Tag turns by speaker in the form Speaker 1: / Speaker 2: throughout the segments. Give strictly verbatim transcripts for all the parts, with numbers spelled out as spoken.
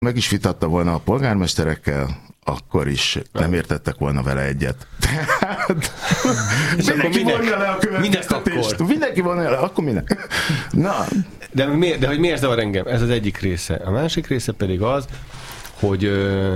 Speaker 1: meg is vitatta volna a polgármesterekkel, akkor is nem értettek volna vele egyet. Tehát mindenki vonja le a következtetést. Mindenki vonja le, akkor minek? Na.
Speaker 2: De, miért, de hogy miért zavar engem? Ez az egyik része. A másik része pedig az, hogy ö,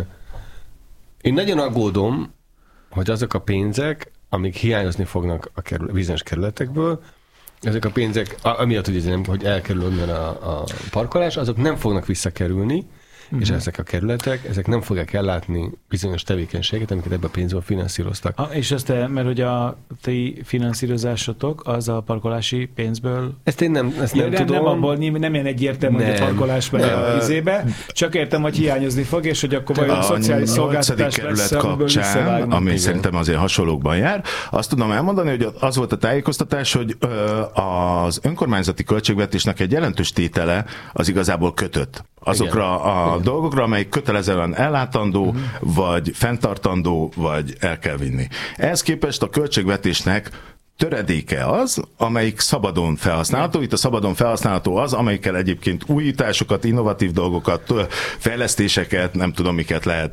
Speaker 2: én nagyon aggódom, hogy azok a pénzek, amik hiányozni fognak a kerül, bizonyos kerületekből, ezek a pénzek, amiatt, hogy, nem, hogy elkerül onnan a, a parkolás, azok nem fognak visszakerülni, uh-huh. és ezek a kerületek, ezek nem fogják ellátni bizonyos tevékenységet, amiket ebben a pénzből finanszíroztak.
Speaker 3: Ah, és azt te, mert hogy a ti finanszírozásotok az a parkolási pénzből...
Speaker 2: Ezt én nem, ezt nem, nem tudom.
Speaker 3: Nem abból, nem ilyen egyértelmű, hogy a parkolás megy a izébe, csak értem, hogy hiányozni fog, és hogy akkor vajon a szociális szolgáltatás lesz, amiből visszavágnak.
Speaker 1: Ami
Speaker 3: igen.
Speaker 1: szerintem azért hasonlókban jár. Azt tudom elmondani, hogy az volt a tájékoztatás, hogy az önkormányzati költségvetésnek egy jelentős tétele az igazából kötött. Azokra igen. a igen. dolgokra, amelyik kötelezően ellátandó, uh-huh. vagy fenntartandó, vagy el kell vinni. Ehhez képest a költségvetésnek töredéke az, amelyik szabadon felhasználható. Itt a szabadon felhasználható az, amelyikkel egyébként újításokat, innovatív dolgokat, fejlesztéseket, nem tudom miket lehet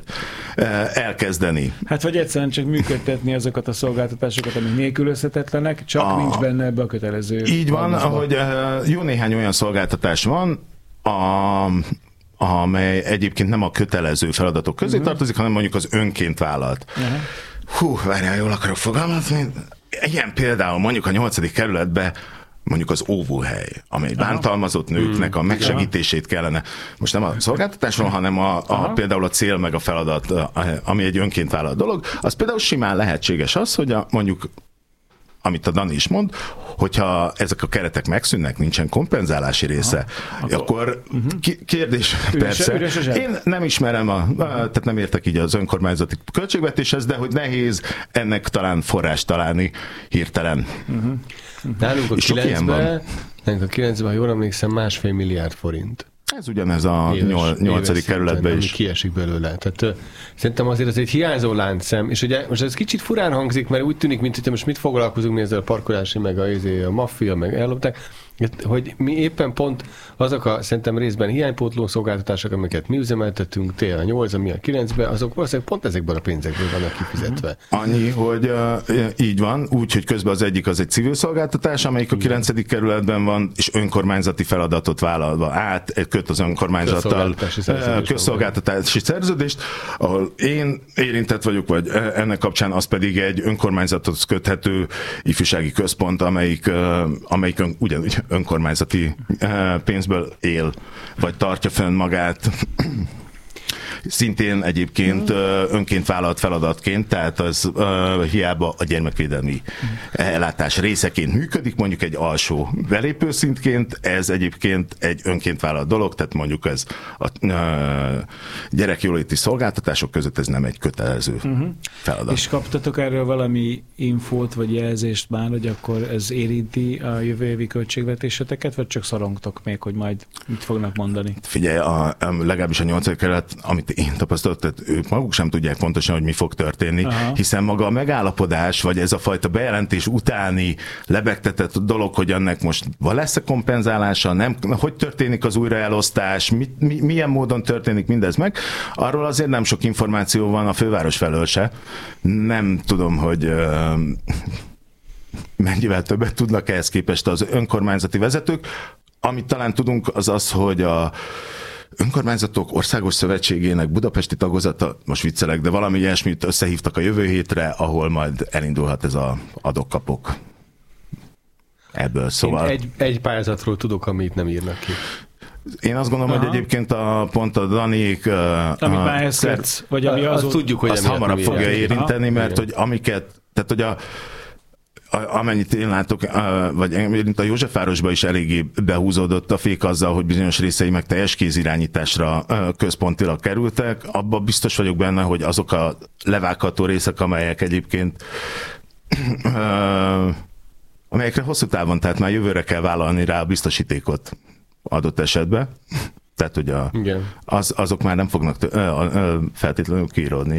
Speaker 1: elkezdeni.
Speaker 3: Hát vagy egyszerűen csak működtetni azokat a szolgáltatásokat, amik nélkülözhetetlenek, csak a, nincs benne ebbe a kötelező.
Speaker 1: Így van, ahogy jó néhány olyan szolgáltatás van, a amely egyébként nem a kötelező feladatok közé uh-huh. tartozik, hanem mondjuk az önként vállalt. Uh-huh. Hú, várjál, jól akarok fogalmazni. Ilyen például mondjuk a nyolcadik kerületben mondjuk az óvóhely, amely Aha. bántalmazott nőknek a megsegítését kellene. Most nem a szolgáltatásról, hanem a, a, például a cél meg a feladat, ami egy önként vállalt dolog. Az például simán lehetséges az, hogy a, mondjuk amit a Dani is mond, hogyha ezek a keretek megszűnnek, nincsen kompenzálási része, Aha, akkor uh-huh. kérdés, persze. Üres, üres Én nem ismerem, a, tehát nem értek így az önkormányzati költségvetéshez, de hogy nehéz ennek talán forrás találni hirtelen.
Speaker 2: Uh-huh. Nálunk a kilencben, nálunk a kilencben, ha jól emlékszem, másfél milliárd forint.
Speaker 1: Ez ugyanez a éves, nyolcadik kerületben is.
Speaker 2: Kiesik belőle. Tehát uh, szerintem azért ez egy hiányzó láncszem, és ugye most ez kicsit furán hangzik, mert úgy tűnik, mint hogy most mit foglalkozunk mi ezzel a parkolási, meg a, a maffia, meg ellopták, hogy mi éppen pont azok a szerintem részben hiánypótló szolgáltatások, amiket mi üzemeltetünk, tél a nyolc, mi a kilencben, azok valószínűleg pont ezekből a pénzekből vannak kifizetve.
Speaker 1: Annyi, hogy uh, így van, úgy, hogy közben az egyik az egy civil szolgáltatás, amelyik a kilencedik kerületben van, és önkormányzati feladatot vállalva át, köt az önkormányzattal közszolgáltatási szerződést, ahol én érintett vagyok, vagy ennek kapcsán az pedig egy önkormányzathoz köthető ifjúsági központ, amelyik, amelyik ugyanúgy önkormányzati pénzből él, vagy tartja fönn magát. Szintén egyébként mm. önként vállalt feladatként, tehát az uh, hiába a gyermekvédelmi ellátás részeként működik, mondjuk egy alsó belépőszintként, ez egyébként egy önként vállalt dolog, tehát mondjuk ez a uh, gyerekjóléti szolgáltatások között ez nem egy kötelező uh-huh. feladat.
Speaker 3: És kaptatok erről valami infót vagy jelzést már, hogy akkor ez érinti a jövő évi költségvetéseteket, vagy csak szorongtok még, hogy majd mit fognak mondani?
Speaker 1: Figyelj, a, a, legalábbis a nyolcadik kerület, amit én tapasztaltam, ők maguk sem tudják pontosan, hogy mi fog történni, Aha. hiszen maga a megállapodás, vagy ez a fajta bejelentés utáni lebegtetett dolog, hogy ennek most lesz-e kompenzálása, nem, hogy történik az újraelosztás, mi, mi, milyen módon történik mindez meg, arról azért nem sok információ van a főváros felől se. Nem tudom, hogy uh, mennyivel többet tudnak ehhez képest az önkormányzati vezetők. Amit talán tudunk, az az, hogy a önkormányzatok országos szövetségének budapesti tagozata, most viccelek, de valami ilyesmit összehívtak a jövő hétre, ahol majd elindulhat ez a adok-kapok. Ebből szóval...
Speaker 2: Én egy, egy pályázatról tudok, amit nem írnak ki.
Speaker 1: Én azt gondolom, Aha. hogy egyébként a pont a Danik...
Speaker 3: Amit már ezt letsz, vagy ami
Speaker 2: azt
Speaker 3: azon...
Speaker 2: tudjuk, hogy
Speaker 1: azt hamarabb fogja
Speaker 2: érni.
Speaker 1: érinteni, Aha. mert hogy amiket... Tehát, hogy a amennyit én látok, vagy érint a Józsefvárosba is eléggé behúzódott a fék azzal, hogy bizonyos részei meg teljes kézirányításra központilag kerültek. Abban biztos vagyok benne, hogy azok a levágható részek, amelyek egyébként amelyekre hosszú távon, tehát már jövőre kell vállalni rá a biztosítékot adott esetben. Tehát, hogy a, az, azok már nem fognak feltétlenül kiíródni. Ja.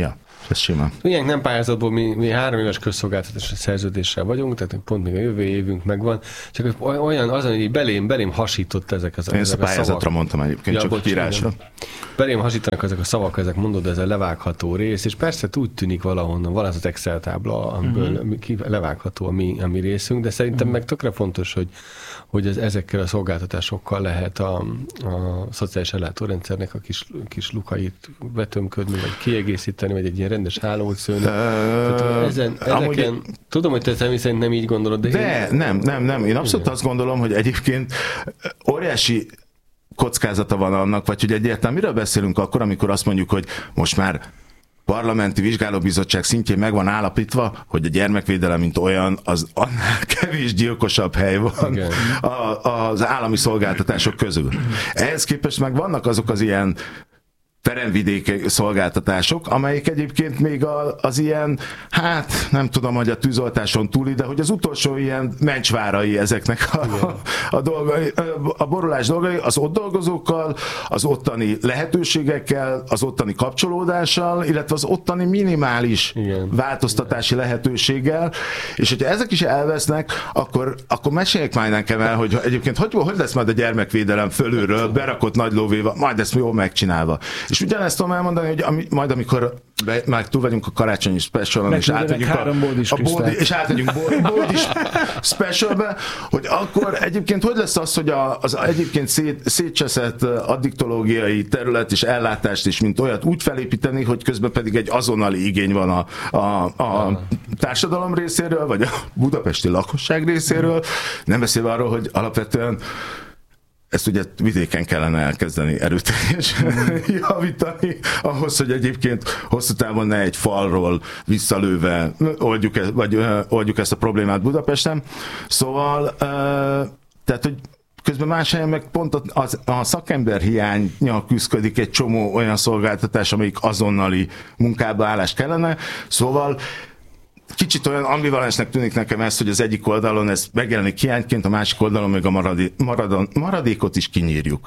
Speaker 1: Ez simán.
Speaker 2: Milyen nem pályázatból, mi, mi három éves közszolgáltatási szerződéssel vagyunk, tehát pont még a jövő évünk megvan, csak olyan, az, hogy belém, belém hasított ezek az
Speaker 1: Én ezt a pályázatra szavak. Mondtam egyébként, ja, csak bocs, írásra.
Speaker 2: Belém hasítanak ezek a szavak, ezek mondod, ez a levágható rész, és persze úgy tűnik valahonnan, van az az Excel tábla, amiből uh-huh. levágható a mi, a mi részünk, de szerintem uh-huh. meg tökre fontos, hogy, hogy ez, ezekkel a szolgáltatásokkal lehet a, a szociális ellátórendszernek a kis, kis lukait betömködni, vagy kiegészíteni, vagy egy ilyen rendes hálót szőni. Uh, ezen, ezeken, amúgy, tudom, hogy te személy szerint nem így gondolod, de...
Speaker 1: De én... nem, nem, nem. Én abszolút igen. azt gondolom, hogy egyébként óriási kockázata van annak, vagy hogy egyáltalán miről beszélünk akkor, amikor azt mondjuk, hogy most már parlamenti vizsgálóbizottság szintjén meg van állapítva, hogy a gyermekvédelem, mint olyan, az annál kevés gyilkosabb hely van a, az állami szolgáltatások közül. Ehhez képest meg vannak azok az ilyen peremvidéki szolgáltatások, amelyik egyébként még a, az ilyen, hát nem tudom, hogy a tűzoltáson túli, de hogy az utolsó ilyen mencsvárai ezeknek a, a, a dolgai, a borulás dolgai, az ott dolgozókkal, az ottani lehetőségekkel, az ottani kapcsolódással, illetve az ottani minimális igen. változtatási igen. lehetőséggel, és hogyha ezek is elvesznek, akkor, akkor meséljék már nekem el, hogy egyébként hogy, hogy lesz majd a gyermekvédelem fölülről berakott nagy lóvéval, majd ezt jól megcsinálva. És ugyanezt tudom elmondani, hogy ami, majd amikor be, már túl vagyunk a karácsonyi specialon, és átmegyünk a, a bódi, és átmegyünk bódi specialbe, hogy akkor egyébként hogy lesz az, hogy a, az egyébként szét, szétcseszett addiktológiai terület és ellátást is, mint olyat úgy felépíteni, hogy közben pedig egy azonnali igény van a, a, a társadalom részéről, vagy a budapesti lakosság részéről, nem beszélve arról, hogy alapvetően ezt ugye vidéken kellene elkezdeni erőteljesen javítani, ahhoz, hogy egyébként hosszú távon ne egy falról visszalőve oldjuk, e, vagy oldjuk ezt a problémát Budapesten. Szóval, tehát, hogy közben más helyen meg pont az, a szakember hiányja küszködik egy csomó olyan szolgáltatás, amelyik azonnali munkába állás kellene. Szóval kicsit olyan ambivalensnek tűnik nekem ez, hogy az egyik oldalon ez megjelenik hiányként, a másik oldalon még a maradé, maradon, maradékot is kinyírjuk.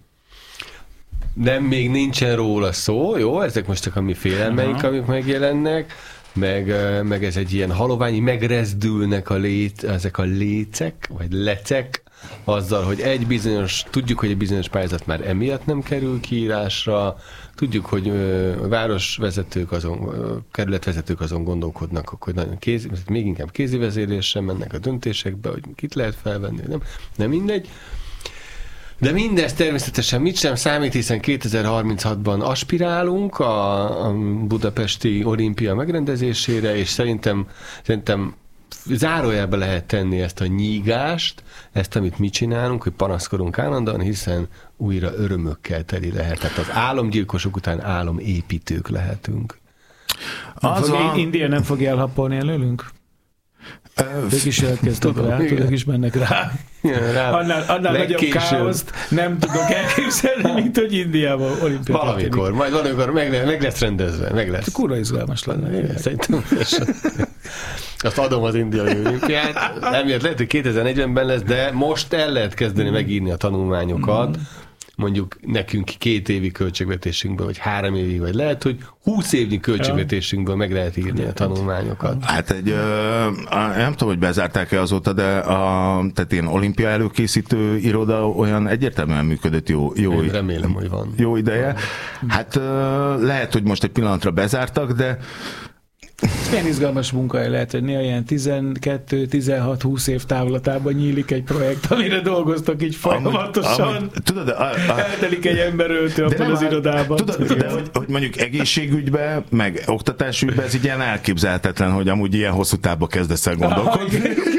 Speaker 2: Nem, még nincsen róla szó, jó? Ezek most csak a mi félelmeink, uh-huh. amik megjelennek, meg, meg ez egy ilyen haloványi, megrezdülnek a lét, ezek a lécek, vagy lecek, azzal, hogy egy bizonyos, tudjuk, hogy egy bizonyos pályázat már emiatt nem kerül kiírásra, tudjuk, hogy ö, városvezetők azon, ö, kerületvezetők azon gondolkodnak, hogy nagyon kézi, még inkább kézi vezérlésre mennek a döntésekbe, hogy kit lehet felvenni, nem, nem mindegy. De mindez természetesen mit sem számít, hiszen kétezer-harminchatban aspirálunk a, a budapesti olimpia megrendezésére, és szerintem, szerintem zárójelbe lehet tenni ezt a nyígást, ezt, amit mi csinálunk, hogy panaszkodunk állandóan, hiszen újra örömökkel teli lehet. Tehát az álomgyilkosok után álomépítők lehetünk.
Speaker 3: Az fog, a... India nem fogja elhappolni előlünk? Uh, ők is jelentkeztek rá, ők is mennek rá. Ja, rá. Annál, annál nagyobb káoszt nem tudok elképzelni, mint hogy Indiában olimpiát.
Speaker 2: Valamikor, majd valamikor meg, meg lesz rendezve, meg lesz.
Speaker 3: Kurva izgalmas lenne.
Speaker 2: Igen, szerintem. Azt adom az indiai olimpiát. Emiatt lehet, hogy kétezer-negyvenben lesz, de most el lehet kezdeni mm. megírni a tanulmányokat. Mm. Mondjuk nekünk két évi költségvetésünkből, vagy három évi, vagy lehet, hogy húsz évnyi költségvetésünkből meg lehet írni a tanulmányokat.
Speaker 1: Hát egy, ö, nem tudom, hogy bezárták-e azóta, de a, tehát ilyen olimpia előkészítő iroda olyan egyértelműen működött jó, jó,
Speaker 2: Én remélem, hogy van.
Speaker 1: Jó ideje. Hát ö, lehet, hogy most egy pillanatra bezártak, de
Speaker 3: milyen izgalmas munkahely lehet, hogy néha ilyen tizenkettő, tizenhat, húsz év távlatában nyílik egy projekt, amire dolgoztak így folyamatosan. Amúgy, amúgy, tudod, a, a, eltelik egy emberöltő abban az irodában. Tudod,
Speaker 1: de hogy, hogy mondjuk egészségügyben, meg oktatásügyben ez így ilyen elképzelhetetlen, hogy amúgy ilyen hosszú távba kezdesz el gondolkodni.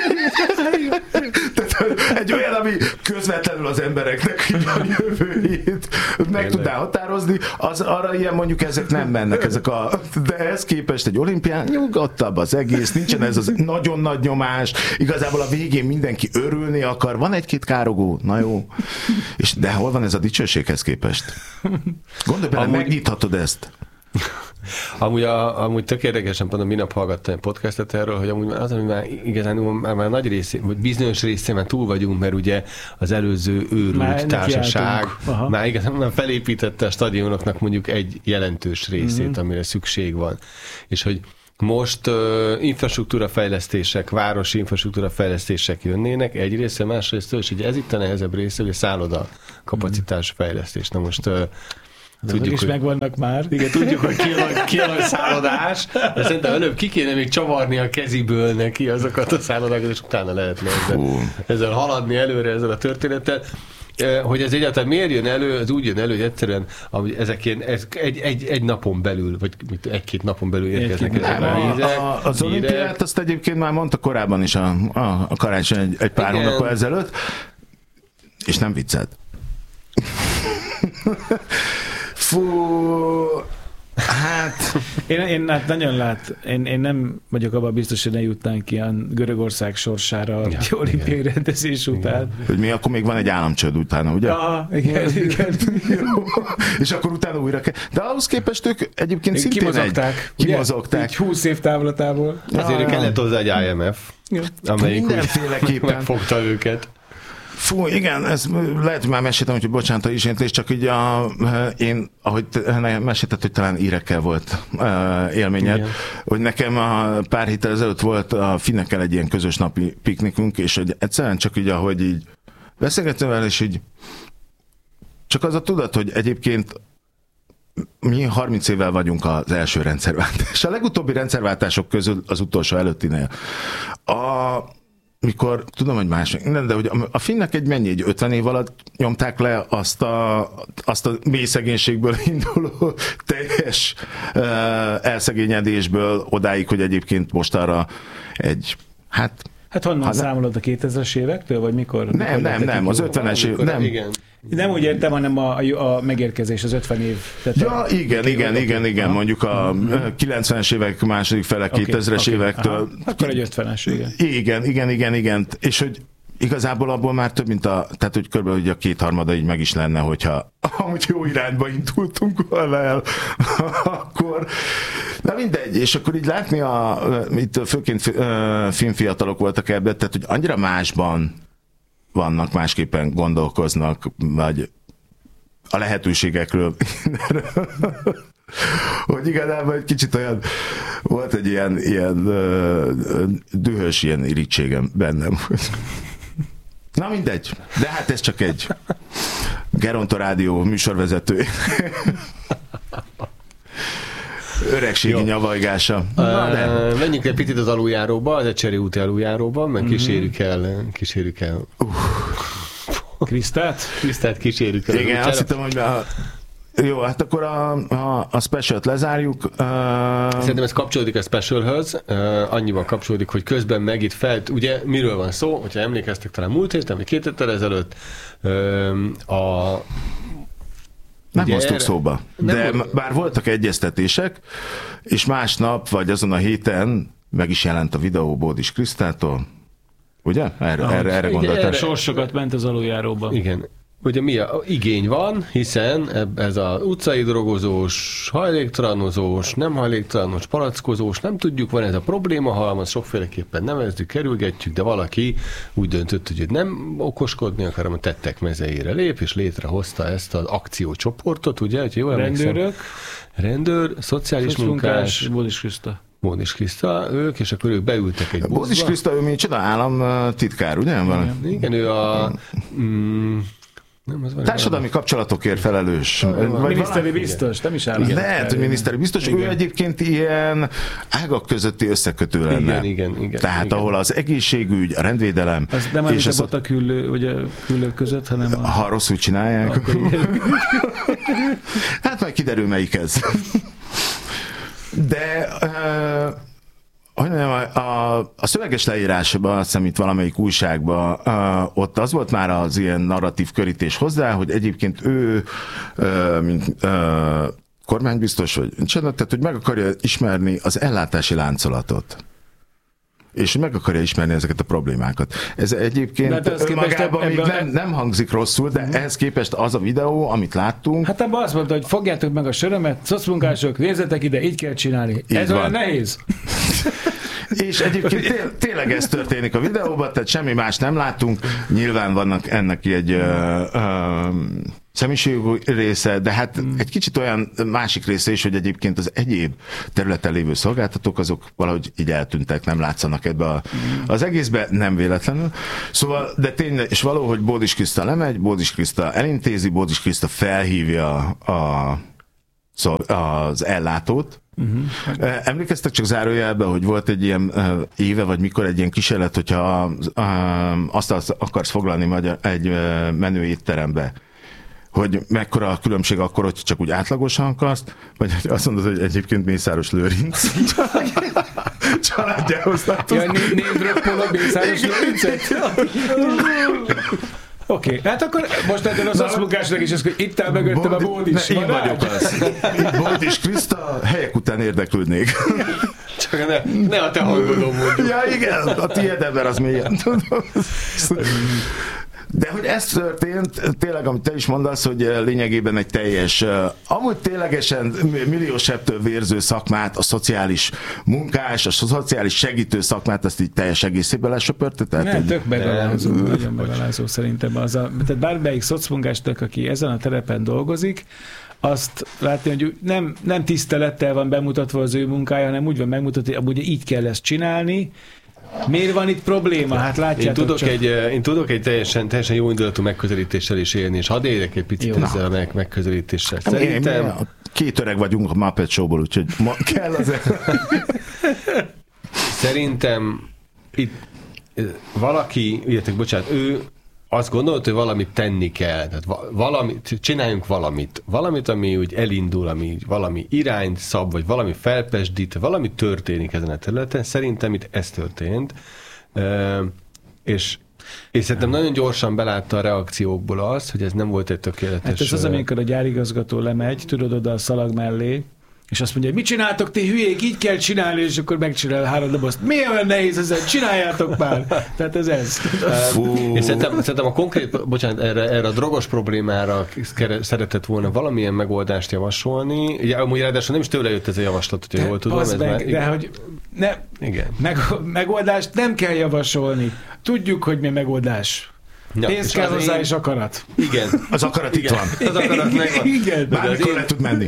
Speaker 1: Tehát egy olyan, ami közvetlenül az embereknek a jövőjét meg tudná határozni, az arra ilyen mondjuk ezek nem mennek, ezek a, de ehhez képest egy olimpián nyugodtabb az egész, nincsen ez az nagyon nagy nyomás, igazából a végén mindenki örülni akar, van egy-két károgó, na jó, és de hol van ez a dicsőséghez képest? Gondolj bele, megnyithatod ezt.
Speaker 2: Amúgy, a, amúgy tök érdekesen, pont a minap hallgattam egy podcastet erről, hogy amúgy az, ami már igazán már, már nagy része, vagy bizonyos részén már túl vagyunk, mert ugye az előző őrült már társaság már igazán már felépítette a stadionoknak mondjuk egy jelentős részét, mm-hmm. amire szükség van. És hogy most uh, infrastruktúrafejlesztések, városi infrastruktúrafejlesztések jönnének egyrészt, másrészt, és ugye ez itt a nehezebb része, hogy a szálloda kapacitás fejlesztés. Na most uh,
Speaker 3: tudjuk, is hogy... megvannak már.
Speaker 2: Igen, tudjuk, hogy ki a, ki a szállodás, de szerintem előbb ki kéne még csavarni a keziből neki azokat a szállodákat, és utána lehetne ezzel, ezzel haladni előre ezzel a történettel. Hogy ez egyáltalán miért jön elő, az úgy jön elő, hogy egyszerűen ezek ilyen, ez egy, egy, egy napon belül, vagy egy-két napon belül érkeznek ezek a hízek.
Speaker 1: Az olimpiát azt egyébként már mondta korábban is a, a, a karácsony egy, egy pár hónappal ezelőtt, és nem viccelt. Fú, hát...
Speaker 3: Én, én hát nagyon lát, én, én nem vagyok abban biztos, hogy ne jutnánk ilyen Görögország sorsára ja, egy olimpiai rendezés után.
Speaker 1: Hogy mi, akkor még van egy államcsőd utána, ugye?
Speaker 3: Ja, igen, igen.
Speaker 1: Jó. És akkor utána újra kell. De ahhoz képest ők egyébként szintén
Speaker 3: kimozogták,
Speaker 1: egy... Kimozogták.
Speaker 3: Így húsz év távlatából.
Speaker 2: Azért ja, kellett hozzá egy I M F, ja. amelyik
Speaker 1: mindenféleképpen
Speaker 2: megfogta őket.
Speaker 1: Fú, igen, ez lehet, hogy már meséltem, hogy bocsánat, is és csak így a, én, ahogy mesélted, hogy talán írekkel volt uh, élményed, igen. hogy nekem a pár héttel ezelőtt volt a finnekkel egy ilyen közös napi piknikünk, és hogy egyszerűen csak így, ahogy így beszélgettem vele, és így csak az a tudat, hogy egyébként mi harminc évvel vagyunk az első rendszerváltás. A legutóbbi rendszerváltások közül az utolsó előttinél. A mikor, tudom, hogy más, de hogy a finnek egy mennyi, egy ötven év alatt nyomták le azt a, azt a mély szegénységből induló teljes uh, elszegényedésből odáig, hogy egyébként most arra egy, hát...
Speaker 3: Hát honnan hát, számolod a kétezres évektől, vagy mikor?
Speaker 1: Nem,
Speaker 3: mikor
Speaker 1: nem, nem, az ötvenes év, nem.
Speaker 2: Igen.
Speaker 3: Nem úgy értem, hanem a, a megérkezés, az ötven év.
Speaker 1: Tehát ja, a, igen, igen, igen, igen, mondjuk a kilencvenes évek második fele, okay, kétezres okay, évektől. Aha.
Speaker 3: Akkor egy ötvenes, igen.
Speaker 1: Igen, igen, igen, igen. És hogy igazából abból már több, mint a, tehát hogy körülbelül hogy a kétharmada így meg is lenne, hogyha amúgy jó irányba indultunk volna el, akkor na mindegy, és akkor így látni a, itt főként filmfiatalok voltak ebben, tehát hogy annyira másban vannak, másképpen gondolkoznak, vagy a lehetőségekről, hogy igazából egy kicsit olyan, volt egy ilyen, ilyen dühös ilyen irítségem bennem. Na mindegy, de hát ez csak egy Geronto Rádió műsorvezető. Öregségi jó. nyavajgása.
Speaker 2: Uh, menjünk egy picit az aluljáróba, az Ecseri úti aluljáróba, mert mm-hmm. kísérjük el, kísérjük el. Uh.
Speaker 3: Krisztát?
Speaker 2: Krisztát kísérjük el.
Speaker 1: Igen, azt hittem, hogy a... Jó, hát akkor a, a, a specialt lezárjuk. Uh...
Speaker 2: Szerintem ez kapcsolódik a specialhöz, uh, annyiban kapcsolódik, hogy közben meg itt fel, ugye miről van szó, hogyha emlékeztek talán múlt héten, vagy két héttel ezelőtt, uh, a
Speaker 1: Nem ugye hoztuk erre... szóba, de nem bár voltak egyeztetések, és másnap, vagy azon a héten meg is jelent a videó Bódis Krisztától, ugye? Erre, ah, erre, erre gondoltál.
Speaker 3: Sorsokat ment az aluljáróban.
Speaker 2: Igen. Ugye mi a igény van, hiszen ez az utcai drogozós, hajléktalanozós, nem hajléktalanos, palackozós, nem tudjuk, van ez a probléma, halmaz sokféleképpen nevezzük, kerülgetjük, de valaki úgy döntött, hogy nem okoskodni akar, hanem a tettek mezeire lép, és létrehozta ezt az akciócsoportot, ugye, hogy jól emlékszem.
Speaker 3: Rendőrök.
Speaker 2: Rendőr, szociális munkás.
Speaker 3: Bódis Kriszta.
Speaker 2: Bódis Kriszta, ők, és akkor ők beültek egy buszba.
Speaker 1: Bódis Kriszta, ő micsoda államtitkár, ugye?
Speaker 2: Igen, igen, ő a... Mm,
Speaker 1: Nem, társadalmi kapcsolatokért felelős.
Speaker 3: Miniszteri biztos, nem is állam.
Speaker 1: Lehet, hogy miniszteri biztos. Igen. Ő egyébként ilyen ágak közötti összekötő lenne.
Speaker 2: Igen, igen, igen.
Speaker 1: Tehát
Speaker 2: igen.
Speaker 1: ahol az egészségügy, a rendvédelem...
Speaker 3: Az nem és az a küllő, vagy a küllők között, hanem a...
Speaker 1: Ha rosszul csinálják. Hát majd kiderül, melyik ez. De... Uh, A, a, a szöveges leírásban, azt hiszem itt valamelyik újságban, uh, ott az volt már az ilyen narratív körítés hozzá, hogy egyébként ő, uh, mint uh, kormánybiztos, vagy tehát, hogy meg akarja ismerni az ellátási láncolatot. és meg akarja ismerni ezeket a problémákat. Ez egyébként önmagában még nem, nem hangzik rosszul, de uh-huh. ehhez képest az a videó, amit láttunk...
Speaker 3: Hát abban azt mondta, hogy fogjátok meg a sörömet, szocmunkások, nézzetek ide, így kell csinálni. Így ez van. Olyan nehéz.
Speaker 1: És egyébként té- tényleg ez történik a videóban, tehát semmi más nem láttunk. Nyilván vannak ennek egy ö, ö, személyiségű része, de hát mm. egy kicsit olyan másik része is, hogy egyébként az egyéb területen lévő szolgáltatók, azok valahogy így eltűntek, nem látszanak ebbe a, az egészbe, nem véletlenül. Szóval, de tényleg, és való, hogy Bódis Kriszta lemegy, Bódis Kriszta elintézi, Bódis Kriszta felhívja a, az ellátót. Uh-huh. Emlékeztek csak zárójelben, hogy volt egy ilyen éve, vagy mikor egy ilyen kísérlet, hogyha azt akarsz foglalni magyar, egy menő étterembe, hogy mekkora a különbség akkor, hogy csak úgy átlagosan akarsz, vagy azt mondod, hogy egyébként Mészáros Lőrinc családjához tartozik.
Speaker 3: Ja, névdröppol a Mészáros Lőrincet? Oké, okay. Hát akkor most ettől az szocmunkásnak is az, hogy itt áll mögöttem a Bódis.
Speaker 1: Én vagyok az. Bódis Kriszta, helyek után érdeklődnék.
Speaker 2: Csak ne, ne a te hangodon mondjuk.
Speaker 1: Ja igen, a tiéd ember az mélyen. De hogy ez történt, tényleg, amit te is mondasz, hogy lényegében egy teljes, amúgy ténylegesen milliós sebtől vérző szakmát, a szociális munkás, a szociális segítő szakmát, azt így teljes egészében lesöpörte?
Speaker 3: Nem, tök megalázó, de... nagyon megalázó szerintem. Az a, tehát bármelyik szocmunkásnak, aki ezen a terepen dolgozik, azt látni, hogy nem, nem tisztelettel van bemutatva az ő munkája, hanem úgy van megmutatva, hogy amúgy így kell ezt csinálni. Miért van itt probléma? Hát látjátok
Speaker 2: én tudok
Speaker 3: csak...
Speaker 2: egy, én tudok egy teljesen, teljesen jó indulatú megközelítéssel is élni, és hadd éljek egy picit jó, ezzel a meg, megközelítéssel.
Speaker 1: Szerintem... Én, két öreg vagyunk a Muppet Show-ból, úgyhogy ma kell azért.
Speaker 2: Szerintem itt valaki, írjátok, bocsánat, ő azt gondolt, hogy valamit tenni kell. Tehát valamit, csináljunk valamit. Valamit, ami úgy elindul, ami valami irányt szab, vagy valami felpesdít, valami történik ezen a területen. Szerintem itt ez történt. És, és szerintem nagyon gyorsan belátta a reakciókból azt, hogy ez nem volt egy tökéletes...
Speaker 3: Hát ez az, amikor a gyárigazgató lemegy, tudod, oda a szalag mellé, és azt mondja, hogy mit csináltok, ti hülyék, így kell csinálni, és akkor megcsinál három dobozt. Miért olyan nehéz ezen? Csináljátok már! Tehát ez ez.
Speaker 2: És szerintem, szerintem a konkrét, bocsánat, erre, erre a drogos problémára szeretett volna valamilyen megoldást javasolni. Ugye, amúgy ráadásul nem is tőle jött ez a javaslat, hogyha jól tudom. Ez
Speaker 3: meg,
Speaker 2: már,
Speaker 3: de
Speaker 2: igen.
Speaker 3: hogy ne,
Speaker 2: igen.
Speaker 3: Meg, megoldást nem kell javasolni. Tudjuk, hogy mi megoldás. Ja, pénz kell hozzá, én... és akarat.
Speaker 2: Igen.
Speaker 1: Az akarat
Speaker 2: igen.
Speaker 1: itt van.
Speaker 2: Az akarat megvan.
Speaker 3: Igen.
Speaker 1: Bármikor én... le tud menni.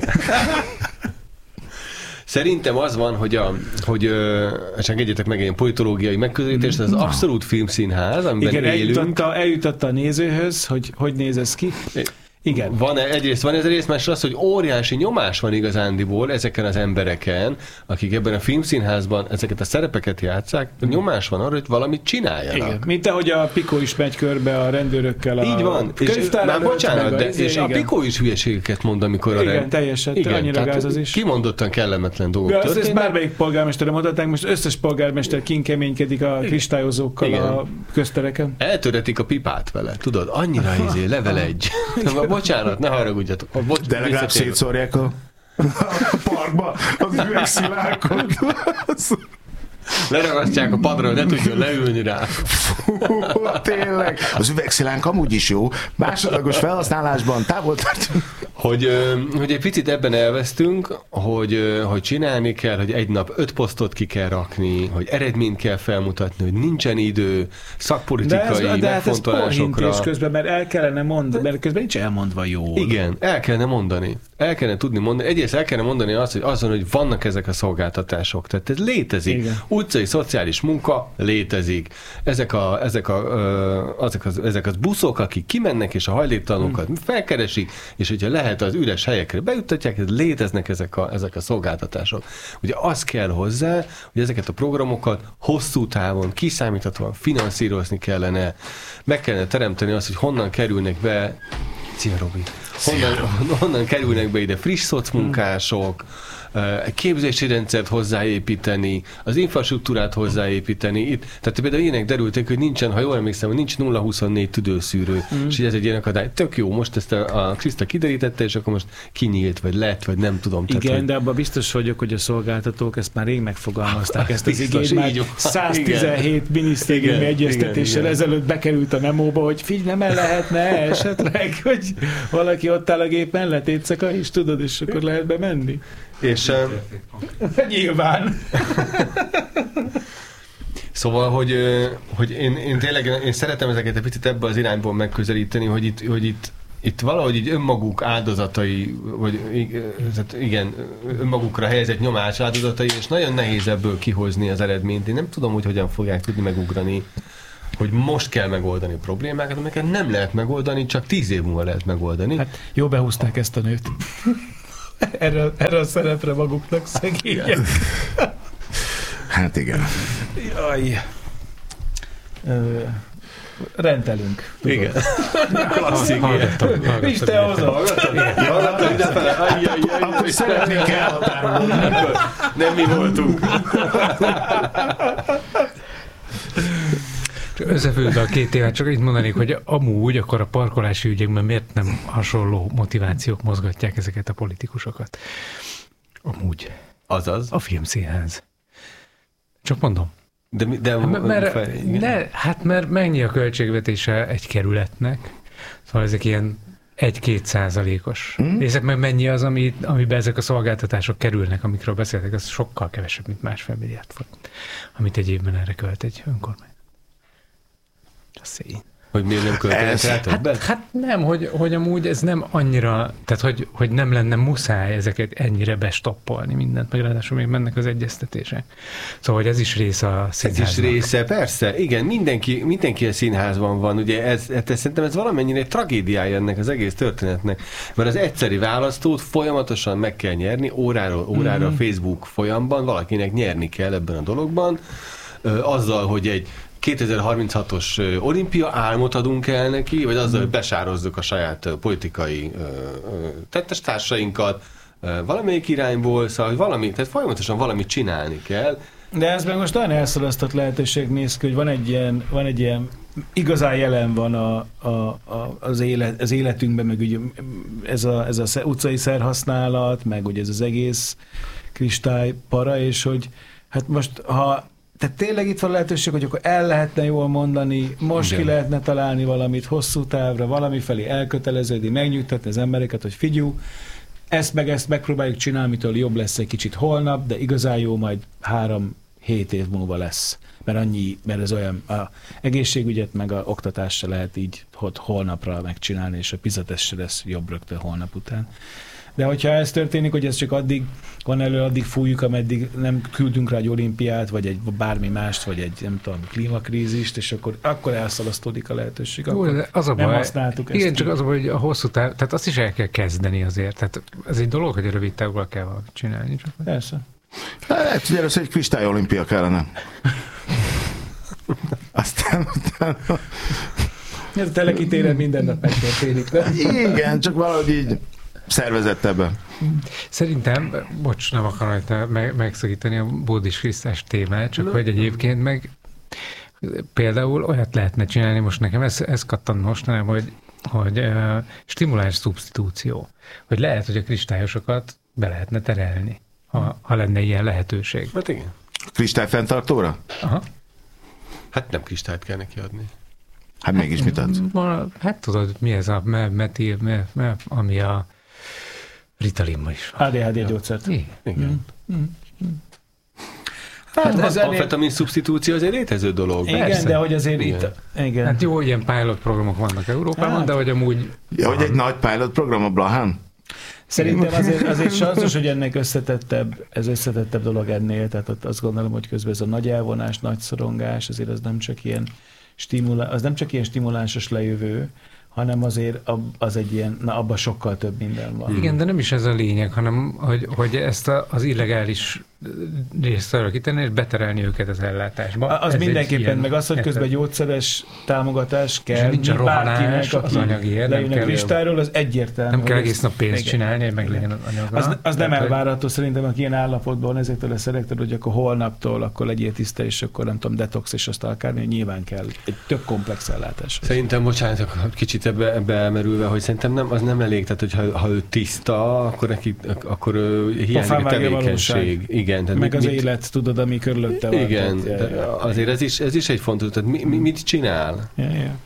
Speaker 2: Szerintem az van, hogy, a, hogy csak egyetek meg egy politológiai megközelítést, ez az abszolút filmszínház, amiben
Speaker 3: igen,
Speaker 2: élünk.
Speaker 3: Eljutotta, eljutotta a nézőhöz, hogy hogy néz ez ki. Igen.
Speaker 2: Van egyrészt van ez a rész, másrészt az, hogy óriási nyomás van igazándiból ezeken az embereken, akik ebben a filmszínházban ezeket a szerepeket játsszák, nyomás van arra, hogy valamit csináljanak. Igen.
Speaker 3: Mint ahogy a Piko is megy körbe a rendőrökkel. A
Speaker 2: így van. És már bocsánat, de, és a Piko is hülyeségeket mond, amikor
Speaker 3: igen,
Speaker 2: a
Speaker 3: rend... teljesen, igen, annyira gáz az is.
Speaker 2: Kimondottan kellemetlen dolgok
Speaker 3: ja,
Speaker 2: történnek.
Speaker 3: Ezt bármelyik polgármesterre mondhatnánk, most összes polgármester kinkeménykedik a kristályozókkal igen. a köztereken.
Speaker 2: Eltöretik a pipát vele, tudod, annyira izé, level egy. Bocsánat, ne haragudjatok.
Speaker 1: Bocs, de legalább szétszórják a, a parkba az üvegszilánkot.
Speaker 2: Leragasztják a padra, hogy ne tudjon leülni rá.
Speaker 1: Fú, tényleg. Az üvegszilánk amúgy is jó. Másodlagos felhasználásban távol tartjuk.
Speaker 2: Hogy, hogy egy picit ebben elvesztünk, hogy, hogy csinálni kell, hogy egy nap öt posztot ki kell rakni, hogy eredményt kell felmutatni, hogy nincsen idő szakpolitikai de ez, de megfontolásokra.
Speaker 3: De közben, mert el kellene mondani, mert közben nincs elmondva jól.
Speaker 2: Igen, el kellene mondani. El kellene tudni mondani. Egyrészt el kellene mondani azt, hogy azon, hogy vannak ezek a szolgáltatások. Tehát ez létezik. Igen. Utcai szociális munka létezik. Ezek a, ezek a, ezek az, ezek az buszok, akik kimennek, és a hajléktalanokat hmm. felkeresik, és hogyha lehet az üres helyekre bejuttatják, léteznek ezek a, ezek a szolgáltatások. Ugye az kell hozzá, hogy ezeket a programokat hosszú távon, kiszámíthatóan finanszírozni kellene, meg kellene teremteni azt, hogy honnan kerülnek be, szia Robi, honnan, honnan kerülnek be ide friss szocmunkások, képzési rendszert hozzáépíteni, az infrastruktúrát hozzáépíteni. Itt, tehát például ilyenek derültek, hogy nincsen, ha jól emlékszem, hogy nincs nulla huszonnégy tüdőszűrő, mm. és ez egy ilyen akadály. Tök jó, most ezt a, a Kriszta kiderítette, és akkor most kinyílt, vagy lett, vagy nem tudom.
Speaker 3: Igen,
Speaker 2: tehát, hogy...
Speaker 3: de abban biztos vagyok, hogy a szolgáltatók ezt már rég megfogalmazták, ezt az igényt már száztizenhét minisztériumi egyeztetéssel igen, ezelőtt igen. bekerült a memóba, hogy figyelj, nem el lehetne esetleg, hogy valaki ott áll a gép mellett, étszaka is, tudod, és akkor lehet bemenni.
Speaker 2: És uh,
Speaker 3: nyilván.
Speaker 2: Szóval, hogy, hogy én, én tényleg én szeretem ezeket egy picit ebből az irányból megközelíteni, hogy itt, hogy itt, itt valahogy így önmaguk áldozatai, vagy igen, önmagukra helyezett nyomás áldozatai, és nagyon nehéz ebből kihozni az eredményt. Én nem tudom, hogy hogyan fogják tudni megugrani, hogy most kell megoldani a problémákat, amiket nem lehet megoldani, csak tíz év múlva lehet megoldani. Hát
Speaker 3: jó behúzták ezt a nőt. Erre, erre a szerepre maguknak szegények.
Speaker 1: Hát igen.
Speaker 3: Jaj. Ö, rendelünk.
Speaker 2: Tudod. Igen. Klasszik.
Speaker 3: Nincs te hozzá.
Speaker 2: Hallgatod idefele.
Speaker 1: Akkor szeretnénk elhatárolni.
Speaker 2: Nem mi voltunk.
Speaker 4: Összefűzve a két évet, csak itt mondanék, hogy amúgy akkor a parkolási ügyekben miért nem hasonló motivációk mozgatják ezeket a politikusokat? Amúgy.
Speaker 2: Azaz?
Speaker 4: A filmszínház. Csak mondom.
Speaker 2: De, de,
Speaker 4: hát, mert, fel, de, hát mert mennyi a költségvetése egy kerületnek? Szóval ezek ilyen egy-két százalékos. Mm. És meg mennyi az, ami, amiben ezek a szolgáltatások kerülnek, amikről beszéltek, az sokkal kevesebb, mint másfél milliárd forint, amit egy évben erre költ egy önkormány. Szény.
Speaker 2: Hogy miért nem költenek rá többet?
Speaker 4: Hát, hát nem, hogy, hogy amúgy ez nem annyira, tehát hogy, hogy nem lenne muszáj ezeket ennyire bestoppolni mindent, meg ráadásul még mennek az egyeztetések. Szóval, hogy ez is része a színháznak.
Speaker 2: Ez is része, persze, igen, mindenki, mindenki a színházban van, ugye ez, ez, szerintem ez valamennyire egy tragédiája ennek az egész történetnek, mert az egyszeri választót folyamatosan meg kell nyerni, óráról órára mm-hmm. a Facebook folyamban, valakinek nyerni kell ebben a dologban, azzal, hogy egy kétezer-harminchatos olimpia álmot adunk el neki, vagy azzal, hogy besározzuk a saját politikai tettestársainkat valamelyik irányból, szóval hogy valami, tehát folyamatosan valamit csinálni kell.
Speaker 3: De ez meg most olyan elszalasztott lehetőség néz ki, hogy van egy ilyen, van egy ilyen igazán jelen van a, a, a, az, élet, az életünkben, meg ugye ez a, ez a utcai szerhasználat, meg ugye ez az egész kristálypara, és hogy hát most, ha tehát tényleg itt van lehetőség, hogy akkor el lehetne jól mondani, most igen. ki lehetne találni valamit hosszú távra, valami felé elköteleződni, megnyugtatni az embereket, hogy figyú, ezt meg ezt megpróbáljuk csinálni, mitől jobb lesz egy kicsit holnap, de igazán jó majd három-hét év múlva lesz. Mert annyi, mert ez olyan, a egészségügyet meg a oktatást se lehet így holnapra megcsinálni, és a PISA-teszt se lesz jobb rögtön holnap után. De hogyha ez történik, hogy ez csak addig van elő, addig fújjuk, ameddig nem küldünk rá egy olimpiát, vagy egy bármi mást, vagy egy, nem tudom, klímakrízist, és akkor, akkor elszalasztódik a lehetőség. Akkor
Speaker 4: Jó, az a baj,
Speaker 3: nem használtuk ezt.
Speaker 4: Igen, csak az a baj, hogy a hosszú táv, tehát azt is el kell kezdeni azért. Tehát ez egy dolog, hogy a rövid távban kell valamit csinálni. Csak
Speaker 3: persze.
Speaker 1: Hát, ugye ez egy kristályolimpia kellene. Aztán utána...
Speaker 3: Ez a telekitéren minden nap megtörténik, nem?
Speaker 1: Igen, csak valahogy így szervezettebben.
Speaker 4: Szerintem, bocs, nem akarom meg, megszakítani a Bódis Krisztás témát, csak no. hogy egyébként meg például olyat lehetne csinálni, most nekem ez, ez kattant mostanában, hogy, hogy uh, stimuláns szubstitúció. Hogy lehet, hogy a kristályosokat be lehetne terelni, ha, ha lenne ilyen lehetőség.
Speaker 2: Hát igen.
Speaker 1: Kristályfenntartóra?
Speaker 4: Aha.
Speaker 2: Hát nem kristályt kell neki adni.
Speaker 1: Hát mégis mit adsz?
Speaker 4: Hát tudod, mi ez a metil, me, me, ami a Ritalinban is van.
Speaker 3: á dé há dé gyógyszert.
Speaker 4: Igen.
Speaker 2: Igen. Mm. Mm. Hát az amfetamin szubstitúció azért létező dolog.
Speaker 3: Igen, persze. De hogy azért igen. Itt... Igen.
Speaker 4: Hát jó, ilyen pilot programok vannak Európában, hát. De hogy amúgy...
Speaker 1: Ja, hogy egy nagy pilot program a Blahán?
Speaker 3: Szerintem azért, azért sanszos, hogy ennek összetettebb, ez összetettebb dolog ennél, tehát ott azt gondolom, hogy közben ez a nagy elvonás, nagy szorongás, azért az nem csak ilyen stimulá- az nem csak ilyen stimulánsos lejövő, hanem azért az egy ilyen, na abban sokkal több minden van.
Speaker 4: Igen, de nem is ez a lényeg, hanem hogy, hogy ezt a, az illegális részt arra kitenni, és beterelni őket az ellátásba.
Speaker 3: Az ez mindenképpen, meg az, hogy közben gyógyszeres támogatás kell,
Speaker 4: nincs a rohanás, az anyagért,
Speaker 3: leülnek a listáról, az egyértelmű.
Speaker 4: Nem kell egész nap pénzt csinálni, hogy meg legyen az anyaga.
Speaker 3: Az, az nem elvárható szerintem, aki ilyen állapotban ezektől a szerektől, hogy akkor holnaptól akkor legyél tiszta, és akkor nem tudom, detox, és azt akármi, nyilván kell egy tök komplex ellátás.
Speaker 2: Szerintem, bocsánat, kicsit ebbe, ebbe elmerülve, hogy szerintem nem, az nem elég, tehát hogyha ha ő tiszta, akkor neki, akkor hiányzik a tevékenység. Igen,
Speaker 3: meg mit, az mit, élet, tudod, ami körülötte van.
Speaker 2: Igen, azért ez is, ez is egy fontos, tehát mi, mi, mit csinál?
Speaker 3: Ja, ja.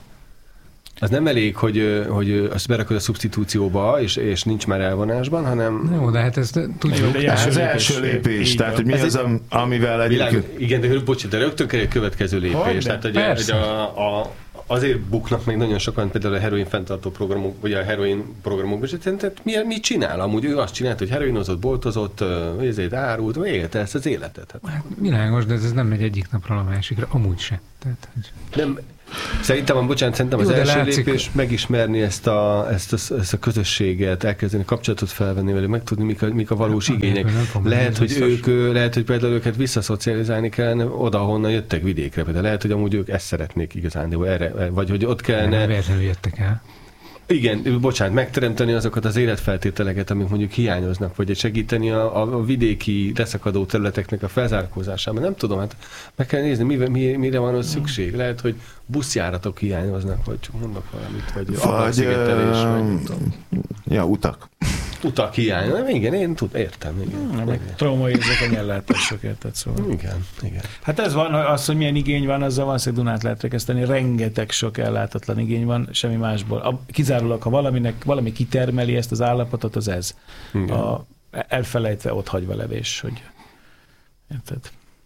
Speaker 2: Az nem elég, hogy, hogy azt berakod a szubstitúcióba, és, és nincs már elvonásban, hanem...
Speaker 4: Jó, de hát ezt tudjuk.
Speaker 1: De ez az első lépés, tehát hogy mi ez az, amivel egyébként...
Speaker 2: Igen, de bocsánat, de rögtön kell egy következő lépés. Tehát, hogy, hogy a, a, azért buknak meg nagyon sokan például a heroin fenntartó programok, vagy a heroin programokban, és tehát mi, mit csinál? Amúgy ő azt csinált, hogy heroinozott, boltozott, ezért árult, élte ezt az életet. Hát.
Speaker 4: Hát, világos, de ez nem megy egyik napról a másikra, amúgy se. Tehát, hogy...
Speaker 2: Nem, szerintem, bocsánat, szerintem az Jó, első látszik, lépés megismerni ezt a, ezt, a, ezt a közösséget, elkezdeni kapcsolatot felvenni velük, megtudni, mik a, mik a valós hát, igények. Lehet, hogy ők, lehet, hogy például őket visszaszocializálni kellene oda, honnan jöttek vidékre. Például lehet, hogy amúgy ők ezt szeretnék igazán, erre, vagy hogy ott kellene...
Speaker 4: Nem értem, jöttek el.
Speaker 2: Igen, bocsánat, megteremteni azokat az életfeltételeket, amik mondjuk hiányoznak, vagy segíteni a, a vidéki leszakadó területeknek a felzárkózásában. Nem tudom, hát meg kell nézni, mire, mire van ott szükség. Lehet, hogy buszjáratok hiányoznak, vagy csak mondok valamit, vagy ablaksszigetelés, vagy nem tudom.
Speaker 1: Ja, utak.
Speaker 2: Utak hiány. Nem, igen, én tud, értem. Igen.
Speaker 3: Traumaérzékeny ellátások, érted szóval.
Speaker 2: Igen, igen.
Speaker 3: Hát ez van, az, hogy milyen igény van, azzal valószínűleg Dunát lehet rekeszteni. Rengeteg sok ellátatlan igény van, semmi másból. A, kizárólag, ha valaminek, valami kitermeli ezt az állapotot, az ez. A, elfelejtve ott hagyva levés, hogy érted?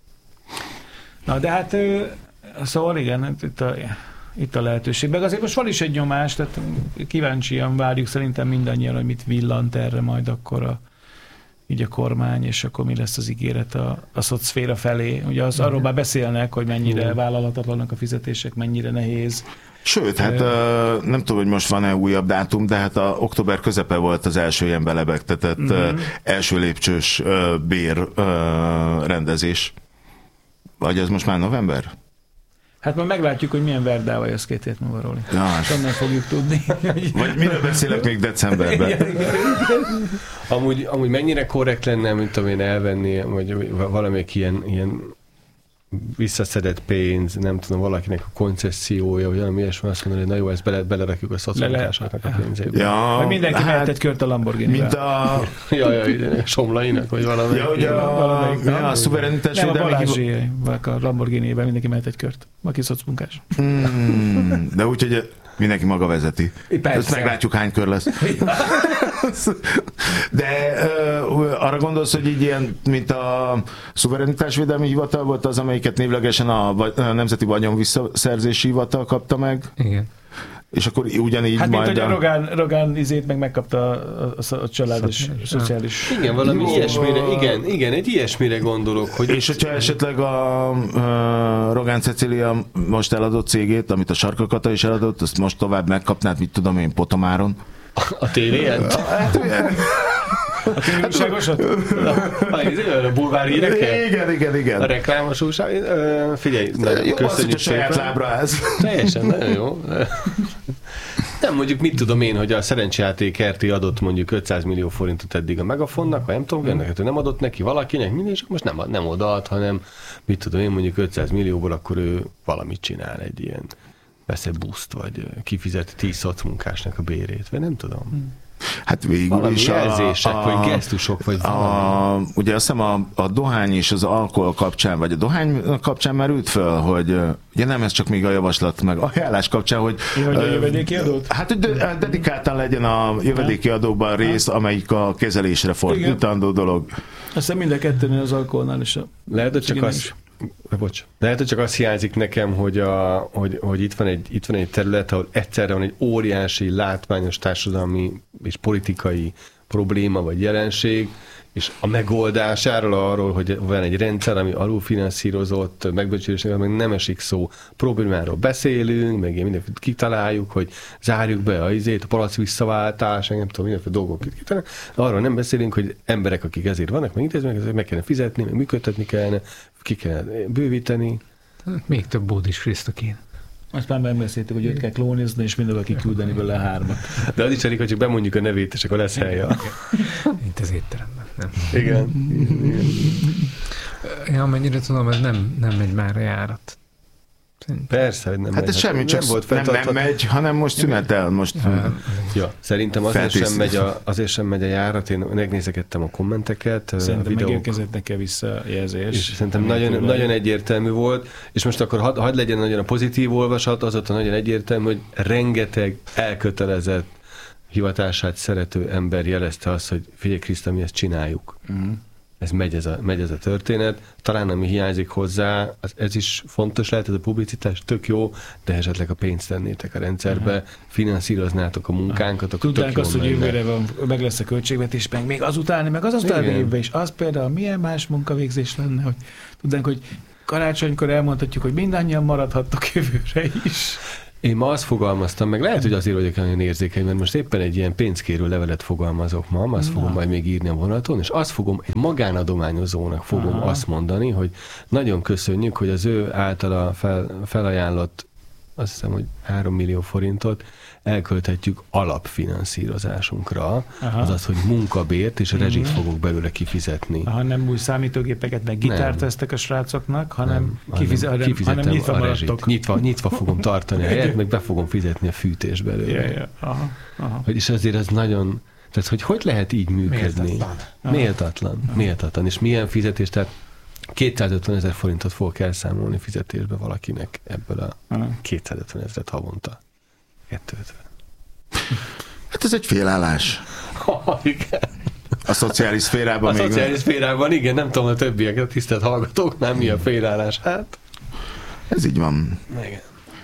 Speaker 3: Na, de hát szóval igen, itt a, itt a lehetőség. Meg azért most van is egy nyomás, tehát kíváncsian várjuk szerintem mindannyian, hogy mit villant erre majd akkor a, így a kormány, és akkor mi lesz az ígéret a, a szocszféra felé. Ugye az, arról már beszélnek, hogy mennyire vállalhatatlanak a fizetések, mennyire nehéz.
Speaker 1: Sőt, hát uh, nem tudom, hogy most van-e újabb dátum, de hát a október közepe volt az első ilyen belebegtetett mm-hmm. uh, első lépcsős uh, bér uh, rendezés. Vagy ez most már november?
Speaker 3: Hát majd meglátjuk, hogy milyen verdával jössz két hét múlva, Róli.
Speaker 1: Ja,
Speaker 3: és onnan fogjuk tudni.
Speaker 1: Vagy miről beszélek még decemberben?
Speaker 2: amúgy, amúgy mennyire korrekt lenne, mint tudom én elvenni, vagy valamelyik ilyen, ilyen visszaszedett pénz, nem tudom, valakinek a koncessziója, vagy valami ilyesmi, azt mondani, hogy na jó, ezt bele, belerakjuk a szociálisoknak a pénzébe.
Speaker 3: Ja, vagy mindenki hát, mehet egy kört a Lamborghini-vel.
Speaker 1: Mint a...
Speaker 2: ja, ja, Somlainak, vagy valami.
Speaker 1: Ja, ugye a, a, ja, a szuverenitás
Speaker 3: nem, a Balázsi, vagy a Lamborghini-vel mindenki mehet egy kört. Aki szocmunkás.
Speaker 1: Mm, de úgy, hogy mindenki maga vezeti.
Speaker 3: Persze.
Speaker 1: Ezt meglátjuk, hány kör lesz. De uh, arra gondolsz, hogy így ilyen, mint a szuverenitásvédelmi hivatal volt az, amelyiket névlegesen a, a Nemzeti Vagyonvisszaszerzési Hivatal kapta meg?
Speaker 4: Igen.
Speaker 1: És akkor ugyanígy
Speaker 3: hát
Speaker 1: majd...
Speaker 3: Hát mint hogy a Rogán, Rogán izét meg megkapta a, a, a családos, a szociális...
Speaker 2: Igen, valami jó, ilyesmire, igen, igen, egy ilyesmire gondolok, hogy...
Speaker 1: És hogyha esetleg a, a Rogán Cecília most eladott cégét, amit a Sarka Kata is eladott, azt most tovább megkapnád, mit tudom én, Potomáron?
Speaker 2: A tévén?
Speaker 3: A tévéújságosat?
Speaker 2: A bulvár híreke?
Speaker 1: Igen, igen, igen.
Speaker 2: A reklámos újság? Figyelj,
Speaker 1: jó, köszönjük az, szépen. Lábraház.
Speaker 2: Teljesen, nagyon jó. Nem, mondjuk mit tudom én, hogy a szerencsejáték er té adott mondjuk ötszáz millió forintot eddig a Megafonnak, vagy nem tudom, ennek nem adott neki valakinek, minden, és most nem, nem odaad, hanem mit tudom én, mondjuk ötszáz millióból, akkor ő valamit csinál, egy ilyen vesz egy buszt, vagy kifizet tíz szocmunkásnak a bérét, vagy nem tudom. Hmm.
Speaker 1: Hát végül
Speaker 2: valami
Speaker 1: is
Speaker 2: jelzések,
Speaker 1: a,
Speaker 2: vagy gesztusok, vagy
Speaker 1: a, ugye azt hiszem a, a dohány és az alkohol kapcsán, vagy a dohány kapcsán merült föl, hogy ugye nem ez csak még a javaslat, meg ajánlás kapcsán, hogy...
Speaker 3: Jó, hogy a jövedéki adót?
Speaker 1: Hát, hogy dedikáltan legyen a jövedéki adóban rész, amelyik a kezelésre fordítandó dolog.
Speaker 3: Aztán mind a kettőnél az alkoholnál is a...
Speaker 2: Lehet, hogy csak az... Bocs. De lehet, hogy csak azt hiányzik nekem, hogy, a, hogy, hogy itt, van egy, itt van egy terület, ahol egyszerre van egy óriási, látványos társadalmi és politikai probléma vagy jelenség, és a megoldásáról, arról, hogy van egy rendszer, ami alulfinanszírozott, megbecsülésnél, meg nem esik szó. Problémáról beszélünk, meg ilyen mindenféle kitaláljuk, hogy zárjuk be a izét, a palac visszaváltás, nem tudom, mindenféle dolgok kitalálnak. Arról nem beszélünk, hogy emberek, akik ezért vannak, meg intézmények, ezért meg kellene fizetni, meg működtetni kellene, ki kellene bővíteni.
Speaker 4: Még több Bódis Kriszta kéne.
Speaker 3: Azt már megbeszéltük, hogy őt kell klónizni, és mindenki kiküldeni vele hármat.
Speaker 2: De az is elég, hogy csak bemondjuk a nevét, és akkor lesz helye.
Speaker 4: Mint az étteremben. Nem.
Speaker 2: Igen. Igen.
Speaker 4: Ja, amennyire tudom, ez nem, nem megy már a járat.
Speaker 2: Persze, hogy nem
Speaker 1: hát
Speaker 2: megy.
Speaker 1: ez semmi, csak nem, volt nem, nem megy, hanem most szünetel. Most...
Speaker 2: Ja, szerintem azért sem, megy a, azért sem megy a járat, én megnézegettem a kommenteket.
Speaker 3: Szerintem megérkezett neki visszajelzés.
Speaker 2: És szerintem nagyon, nagyon egyértelmű volt, és most akkor hadd had legyen nagyon a pozitív olvasat, az ott a nagyon egyértelmű, hogy rengeteg elkötelezett, hivatását szerető ember jelezte azt, hogy figyelj Kriszta, mi ezt csináljuk. Uh-huh. Ez megy ez, a, megy ez a történet. Talán ami hiányzik hozzá, az, ez is fontos lehet, ez a publicitás tök jó, de esetleg a pénzt tennétek a rendszerbe, uh-huh. finanszíroznátok a munkánkat, akkor
Speaker 3: tudnánk azt, hogy jövőre meg lesz a költségvetés, meg még azután, meg az azután évben is. Az például milyen más munkavégzés lenne, hogy tudnánk, hogy karácsonykor elmondhatjuk, hogy mindannyian maradhattok jövőre is.
Speaker 2: Én ma azt fogalmaztam, meg lehet, hogy azért vagyok nagyon érzékeny, mert most éppen egy ilyen pénzkérő levelet fogalmazok ma, azt Na. fogom majd még írni a vonaton, és azt fogom, egy magánadományozónak fogom Aha. azt mondani, hogy nagyon köszönjük, hogy az ő általa fel, felajánlott, azt hiszem, hogy három millió forintot elkölthetjük alapfinanszírozásunkra, Aha. azaz, hogy munkabért és rezsit mm. fogok belőle kifizetni.
Speaker 3: Ha nem új számítógépeket, meg gitárt vesztek a srácoknak, hanem,
Speaker 2: nem,
Speaker 3: kifizet, hanem,
Speaker 2: kifizetem
Speaker 3: hanem nyitva
Speaker 2: a
Speaker 3: maradtok.
Speaker 2: Nyitva, nyitva fogom tartani a helyet, meg be fogom fizetni a fűtés belőle.
Speaker 3: Yeah, yeah. Aha, aha.
Speaker 2: Hogy és azért ez nagyon, tehát hogy hogy lehet így működni?
Speaker 4: Méltatlan.
Speaker 2: Méltatlan. Méltatlan. És milyen fizetés, tehát kétszázötven ezer forintot fogok elszámolni fizetésbe valakinek ebből a aha. kétszázötven ezeret havonta. kétszázötven.
Speaker 1: Hát ez egy félállás.
Speaker 2: Oh, igen.
Speaker 1: A szociális szférában
Speaker 2: A
Speaker 1: még
Speaker 2: szociális
Speaker 1: nem.
Speaker 2: szférában, igen, nem tudom a többiek, a tisztelt hallgatóknál mi a félállás. Hát.
Speaker 1: Ez így van.
Speaker 2: Igen.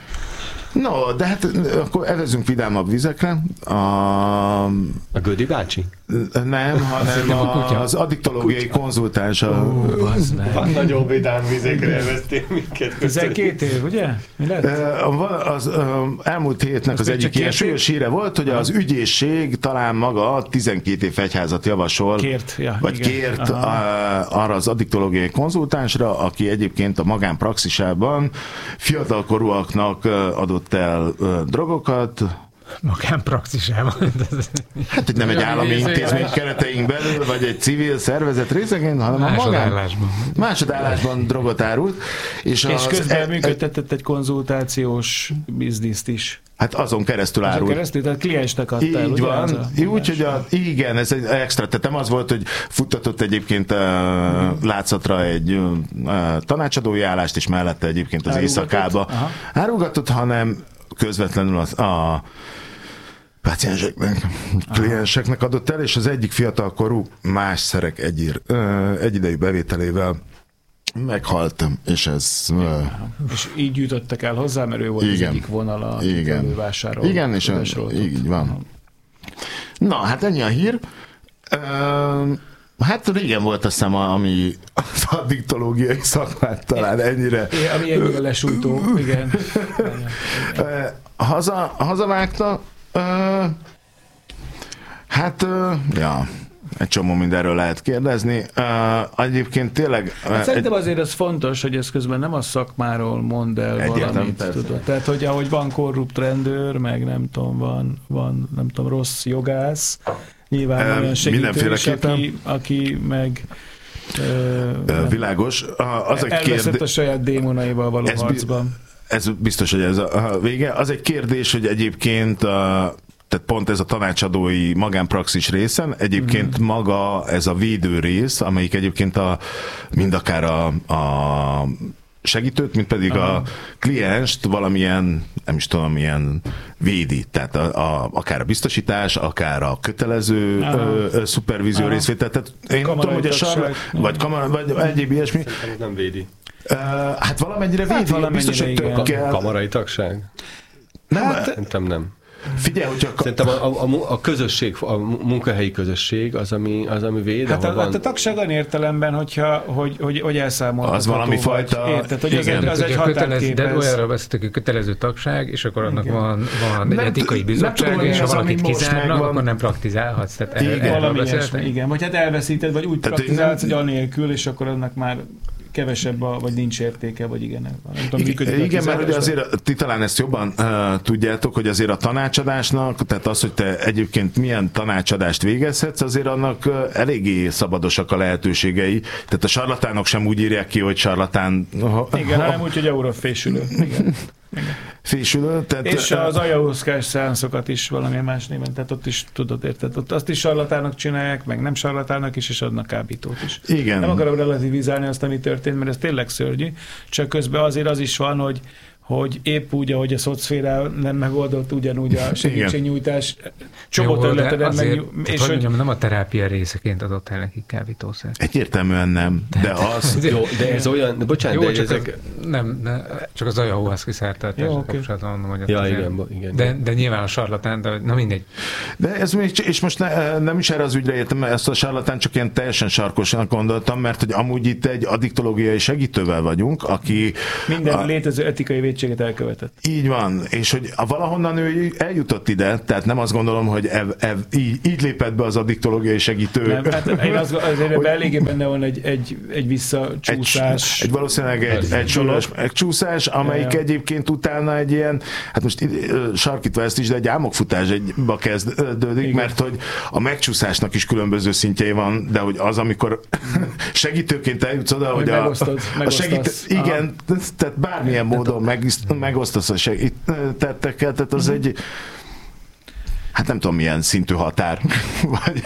Speaker 1: No, de hát akkor evezünk vidámabb vizekre. A,
Speaker 2: a Gödi bácsi?
Speaker 1: Nem, hanem a, az addiktológiai konzultáns. A...
Speaker 2: Van nagyon vidám vizekre eveztél minket.
Speaker 3: tizenkét év, ugye? Mi lett?
Speaker 1: Az, az elmúlt hétnek az egyik ilyen súlyos híre volt, hogy az ügyészség talán maga tizenkét év fegyházat javasol,
Speaker 3: kért, ja,
Speaker 1: vagy
Speaker 3: igen.
Speaker 1: kért a, arra az addiktológiai konzultánsra, aki egyébként a magánpraxisában fiatalkorúaknak adott el drogokat.
Speaker 4: Magánpraxisában.
Speaker 1: Hát, hogy nem egy állami intézmény kereteink belül, vagy egy civil szervezet részeként, hanem a magán... Másodállásban drogot árult. És,
Speaker 3: és közben e- működtetett egy konzultációs bizniszt is.
Speaker 1: Hát azon keresztül árult.
Speaker 3: Azon keresztül, tehát kliensnek adtál.
Speaker 1: Így van. Úgy, hogy a, igen, ez egy extra. Tehát nem az volt, hogy futtatott egyébként uh, látszatra egy uh, tanácsadói állást, és mellette egyébként az éjszakába árulgatott, hanem közvetlenül az, a pácienseknek, klienseknek adott el, és az egyik fiatalkorú más szerek egyír, egyidejű bevételével meghalt, és ez...
Speaker 3: És így jutottak el hozzá, mert ő volt igen, az egyik vonala,
Speaker 1: igen,
Speaker 3: elővásárol.
Speaker 1: Igen, és így van. Na, hát ennyi a hír. Hát régen volt azt hiszem, ami az addiktológiai szakmát talán ennyire...
Speaker 3: É, ami ennyire lesújtó, igen.
Speaker 1: Haza, hazavágta, hát, ja, egy csomó mindenről lehet kérdezni. Egyébként tényleg...
Speaker 3: Hát szerintem azért ez fontos, hogy ez közben nem a szakmáról mond el valamit. Tudod. Tehát, hogy ahogy van korrupt rendőr, meg nem tudom, van, van nem tudom, rossz jogász, nyilván olyan segítő is, aki, aki meg
Speaker 1: uh, világos. Az egy
Speaker 3: elveszett
Speaker 1: kérdé...
Speaker 3: a saját démonaival való ez harcban.
Speaker 1: Bi- ez biztos, hogy ez a vége. Az egy kérdés, hogy egyébként a, tehát pont ez a tanácsadói magánpraxis részen, egyébként mm. maga ez a védő rész, amelyik egyébként a, mind akár a, a segítőt, mint pedig Aha. a klienst valamilyen, nem is tudom, milyen védi. Tehát a, a, akár a biztosítás, akár a kötelező ö, szupervízió Aha. részvétel. Tehát én nem tudom, hogy a sar, vagy, kamara, vagy egyéb ilyesmi.
Speaker 2: Nem védi.
Speaker 1: Uh, hát valamennyire védi. Hát
Speaker 3: valamennyire
Speaker 1: biztos, hogy több kell.
Speaker 2: Kamarai tagság?
Speaker 1: Nem,
Speaker 2: hát, nem, nem.
Speaker 1: Figyelj, hogy a...
Speaker 2: Szerintem a, a, a közösség, a munkahelyi közösség az, ami, az, ami véd.
Speaker 3: Hát a,
Speaker 2: van...
Speaker 3: a tagság olyan értelemben, hogyha, hogy, hogy, hogy elszámolható.
Speaker 1: Az valami vagy, fajta...
Speaker 3: Érted, hogy igen, az, az egy
Speaker 4: határt de olyanra beszéltek, hogy kötelező tagság, és akkor annak igen. van, van egy etikai bizottság, és ha valakit kizárnak, akkor nem praktizálhatsz. Tehát
Speaker 3: igen, valami ilyesmi, igen. Vagy hát elveszíted, vagy úgy tehát praktizálsz, hogy anélkül, és akkor annak már kevesebb, a, vagy nincs értéke, vagy igen. Nem tudom,
Speaker 1: igen, igen mert ugye azért ti talán ezt jobban uh, tudjátok, hogy azért a tanácsadásnak, tehát az, hogy te egyébként milyen tanácsadást végezhetsz, azért annak uh, eléggé szabadosak a lehetőségei. Tehát a sarlatánok sem úgy írják ki, hogy sarlatán...
Speaker 3: Igen, hanem úgy, hogy eurofésülő. Igen. Igen.
Speaker 1: Fésülő, tehát,
Speaker 3: és az ayahuaszkás szeanszokat is valamilyen más néven, tehát ott is tudod, érted, ott azt is sarlatának csinálják, meg nem sarlatának is, és adnak kábítót is.
Speaker 1: Igen.
Speaker 3: Nem akarom relativizálni azt, ami történt, mert ez tényleg szörnyű, csak közben azért az is van, hogy hogy épp úgy, ahogy a szocszféra nem megoldott, ugyanúgy a segítségnyújtás csomó területeden meg...
Speaker 4: És hogy mondjam, nem a terápia részeként adott el nekik kábítószert.
Speaker 1: Egyértelműen nem, de az...
Speaker 2: Jó, de ez olyan... De bocsánat,
Speaker 4: jó,
Speaker 2: de
Speaker 4: csak
Speaker 2: ezek...
Speaker 4: Az, nem, ne, csak az ayahuaszki szertartásra kapcsolatban mondom, hogy...
Speaker 2: Ja, igen, igen.
Speaker 4: De, de nyilván a sarlatán, de na mindegy.
Speaker 1: De ez még, és most ne, nem is erre az ügyre értem, mert ezt a sarlatán csak ilyen teljesen sarkosan gondoltam, mert hogy amúgy itt egy addiktológiai segítővel vagyunk, aki...
Speaker 3: Minden a, létező etikai vétséget elkövetett.
Speaker 1: Így van, és hogy valahonnan ő eljutott ide, tehát nem azt gondolom, hogy ev, ev, így, így lépett be az addiktológiai segítő.
Speaker 3: Nem, hát én az, azért hogy eléggé benne van egy, egy, egy visszacsúszás.
Speaker 1: Egy, egy valószínűleg egy, egy, súlyos, egy csúszás, amelyik ja, egyébként utána egy ilyen, hát most sarkítva ezt is, de egy álmokfutásba kezdődik, igen. Mert hogy a megcsúszásnak is különböző szintjei van, de hogy az, amikor segítőként eljutsz oda, hogy a, a segítő, igen, tehát bármilyen módon meg megosztasz a segítettekkel, tehát az uh-huh. egy hát nem tudom milyen szintű határ. Vagy...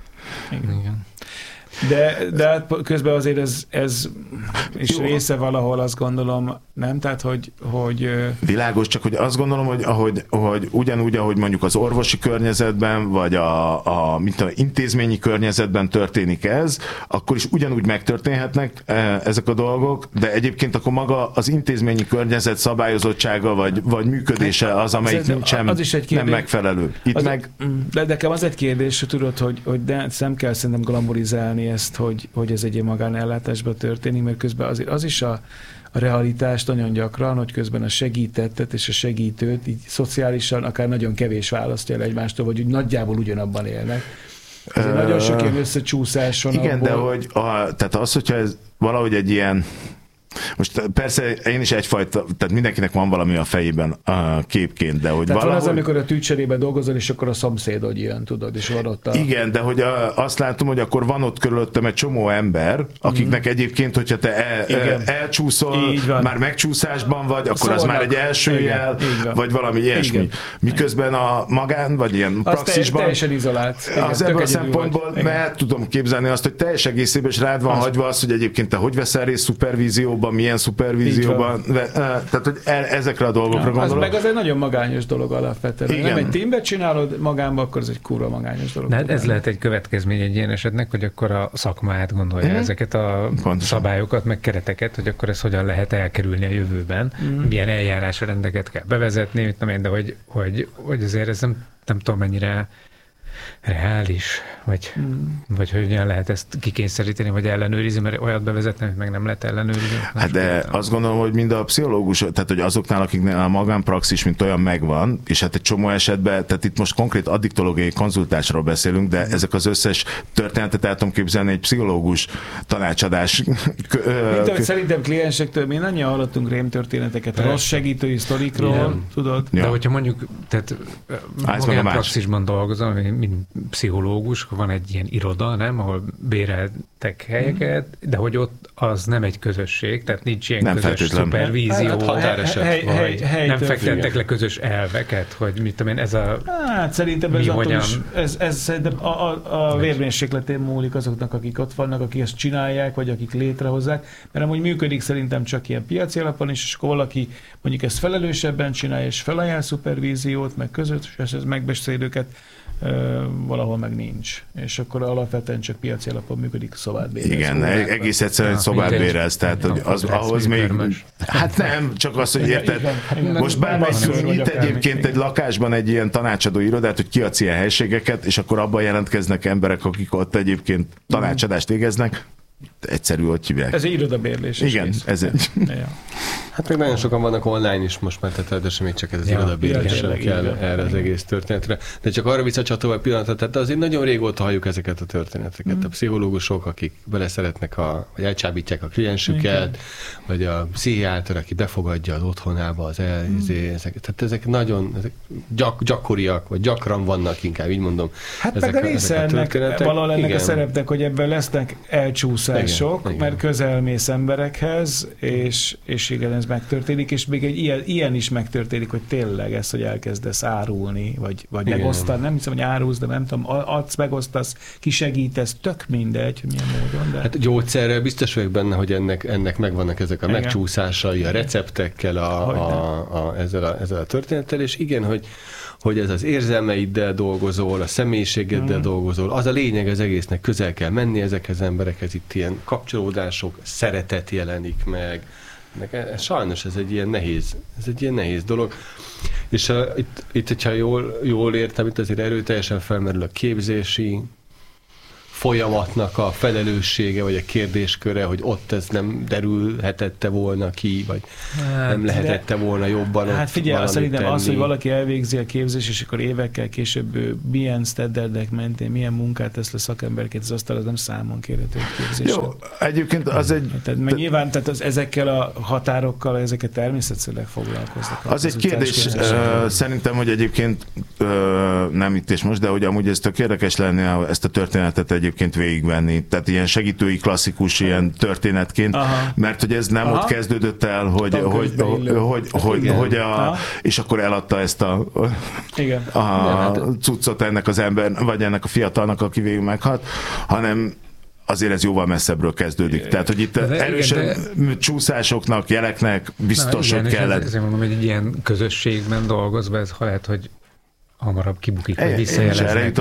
Speaker 3: Igen. De, de közben azért ez, ez is jó. Része valahol, azt gondolom, nem? Tehát, hogy, hogy...
Speaker 1: Világos, csak hogy azt gondolom, hogy, ahogy, hogy ugyanúgy, ahogy mondjuk az orvosi környezetben, vagy a, a mint a intézményi környezetben történik ez, akkor is ugyanúgy megtörténhetnek ezek a dolgok, de egyébként akkor maga az intézményi környezet szabályozottsága, vagy, vagy működése az, amelyik az nincsen, az is egy nem megfelelő. Itt
Speaker 3: az,
Speaker 1: meg...
Speaker 3: De nekem az egy kérdés, tudod, hogy, hogy de nem kell szerintem glamorizálni ezt, hogy, hogy ez egy ilyen magánellátásban történik, mert közben azért az is a, a realitást nagyon gyakran, hogy közben a segítettet és a segítőt így szociálisan akár nagyon kevés választja el egymástól, vagy úgy nagyjából ugyanabban élnek. Ezért uh, nagyon sok ilyen összecsúszás van.
Speaker 1: Igen,
Speaker 3: abból.
Speaker 1: de hogy a, tehát az, hogyha ez valahogy egy ilyen most persze én is egyfajta, tehát mindenkinek van valami a fejében a képként, de hogy
Speaker 3: tehát
Speaker 1: valahogy...
Speaker 3: van az, amikor a tűcserében dolgozol, és akkor a szomszédod jön, tudod, és van ott a...
Speaker 1: Igen, de hogy a, azt látom, hogy akkor van ott körülöttem egy csomó ember, akiknek mm. egyébként, hogyha te el, el, elcsúszol, már megcsúszásban vagy, akkor szóval az már egy első igen, jel, vagy valami ilyesmi. Igen. Miközben a magán, vagy ilyen praxisban...
Speaker 3: teljesen izolált.
Speaker 1: Igen, az ebből a szempontból mert tudom képzelni azt, hogy teljes egészében is rád van az... hagyva az, hogy egyébként te hogy veszel részt szupervízióban, milyen szupervízióban, tehát hogy ezekre a dolgokra ja, gondolok.
Speaker 3: Az meg az egy nagyon magányos dolog alapvetően. Igen. Nem egy teambe csinálod magánba, akkor ez egy kurva magányos dolog.
Speaker 4: De ez lehet egy következmény egy ilyen esetnek, hogy akkor a szakma átgondolja mm. ezeket a Pontosan. szabályokat, meg kereteket, hogy akkor ez hogyan lehet elkerülni a jövőben, mm. milyen eljárásrendeket kell bevezetni, mit tudom én, de hogy, hogy, hogy azért ez nem, nem tudom mennyire reális, vagy, mm. vagy hogyan lehet ezt kikényszeríteni, vagy ellenőrizni, mert olyat bevezetni, hogy meg nem lehet ellenőrizni.
Speaker 1: Hát de azt gondolom, hogy mind a pszichológus, tehát hogy azoknál, akiknél a magánpraxis, mint olyan megvan, és hát egy csomó esetben, tehát itt most konkrét addiktológiai konzultásról beszélünk, de mm. ezek az összes történetet el tudom képzelni egy pszichológus tanácsadás.
Speaker 3: Mint ahogy szerintem kliensektől mi annyian hallottunk rémtörténeteket, rossz segítői sztorikról, igen. tudod?
Speaker 4: Ja. De hogyha mondjuk, tehát magánpraxisban dolgozom, mint pszichológus, van egy ilyen iroda, nem, ahol béreltek helyeket, de hogy ott az nem egy közösség, tehát nincs ilyen nem közös szupervízió, hát, határeset, hely, hely, hely, hely, nem fektettek le közös elveket, hogy mit tudom én, ez a...
Speaker 3: Hát szerintem ez, hogyan... is, ez, ez szerintem a, a, a vérmérsékletén múlik azoknak, akik ott vannak, akik ezt csinálják, vagy akik létrehozzák, mert amúgy működik szerintem csak ilyen piaci alapon is, és akkor valaki mondjuk ezt felelősebben csinálja, és felajánl szupervíziót, meg közös megbeszélőket, valahol meg nincs. És akkor alapvetően csak piaci alapon működik, szobátbérez.
Speaker 1: Igen, egész egyszerűen ja, szobátbérez, tehát hogy az, ahhoz még... Hát nem, csak az, hogy érted, most bármelyik nyit egyébként egy lakásban egy ilyen tanácsadó irodát, hogy kiadsz ilyen helységeket, és akkor abban jelentkeznek emberek, akik ott egyébként tanácsadást végeznek. Egyszerű, hogy hívják.
Speaker 3: Ez egy irodabérlés.
Speaker 1: Igen, ez egy.
Speaker 3: Ja.
Speaker 2: Hát meg nagyon sokan vannak online is most már, tehát de még csak ez az ja, irodabérléssel kell igen, erre az egész történetre. De csak arra visszacsatolva egy pillanatot, tehát azért nagyon régóta halljuk ezeket a történeteket. Mm. A pszichológusok, akik bele szeretnek, a, vagy elcsábítják a kliensüket, okay. vagy a pszichiáter, aki befogadja az otthonába az elzé, mm. ezek, tehát ezek nagyon ezek gyak, gyakoriak, vagy gyakran vannak, inkább így mondom.
Speaker 3: Hát ezek, meg a része ennek, valahol ennek igen. a szerepnek, hogy ebben lesznek elcsúszások, igen, mert igen. közelmész emberekhez, és, és igen, ez megtörténik, és még egy ilyen, ilyen is megtörténik, hogy tényleg ez, hogy elkezdesz árulni, vagy, vagy megosztani, nem hiszem, hogy árulsz, de nem tudom, adsz, megosztasz, kisegítesz, tök mindegy, hogy milyen módon. De...
Speaker 2: Hát gyógyszerrel biztos vagyok benne, hogy ennek, ennek megvannak ezek a igen. megcsúszásai, a receptekkel, a, a, a, ezzel, a, ezzel a történettel, és igen, hogy hogy ez az érzelmeiddel dolgozol, a személyiségeddel mm. dolgozol, az a lényeg az egésznek, közel kell menni ezekhez az emberekhez, itt ilyen kapcsolódások, szeretet jelenik meg. Ez, sajnos ez egy ilyen nehéz, ez egy ilyen nehéz dolog. És uh, itt, itt, hogyha jól, jól értem, itt azért erőteljesen felmerül a képzési folyamatnak a felelőssége, vagy a kérdésköre, hogy ott ez nem derülhetette volna ki, vagy hát, nem lehetette volna jobban
Speaker 3: hát figyelj, szerintem tenni. Az, hogy valaki elvégzi a képzés, és akkor évekkel később milyen standardek mentén, milyen munkát tesz le szakemberként az asztal, az nem számon kérhető képzésre.
Speaker 1: Jó, egyébként az egy...
Speaker 3: Tehát, meg nyilván tehát az, ezekkel a határokkal, ezeket természetszerűleg foglalkoznak.
Speaker 1: Az, az egy kérdés, uh, szerintem, hogy egyébként uh, nem itt és most, de hogy amúgy ez tök érdekes lenne ezt a történetet egy egyébként végigvenni. Tehát ilyen segítői klasszikus ilyen történetként, aha. mert hogy ez nem aha. ott kezdődött el, hogy, hogy, hogy, hogy, hogy, hogy a, és akkor eladta ezt a,
Speaker 3: igen.
Speaker 1: a cuccot ennek az ember, vagy ennek a fiatalnak, aki végig meghalt, hanem azért ez jóval messzebbről kezdődik. Tehát, hogy itt de erősen igen, de... csúszásoknak, jeleknek biztos, na, igen, hogy kellett.
Speaker 4: Ezért mondom, hogy egy ilyen közösségben dolgozva, ez lehet, hogy hamarabb kibukik, hogy visszajeleznek.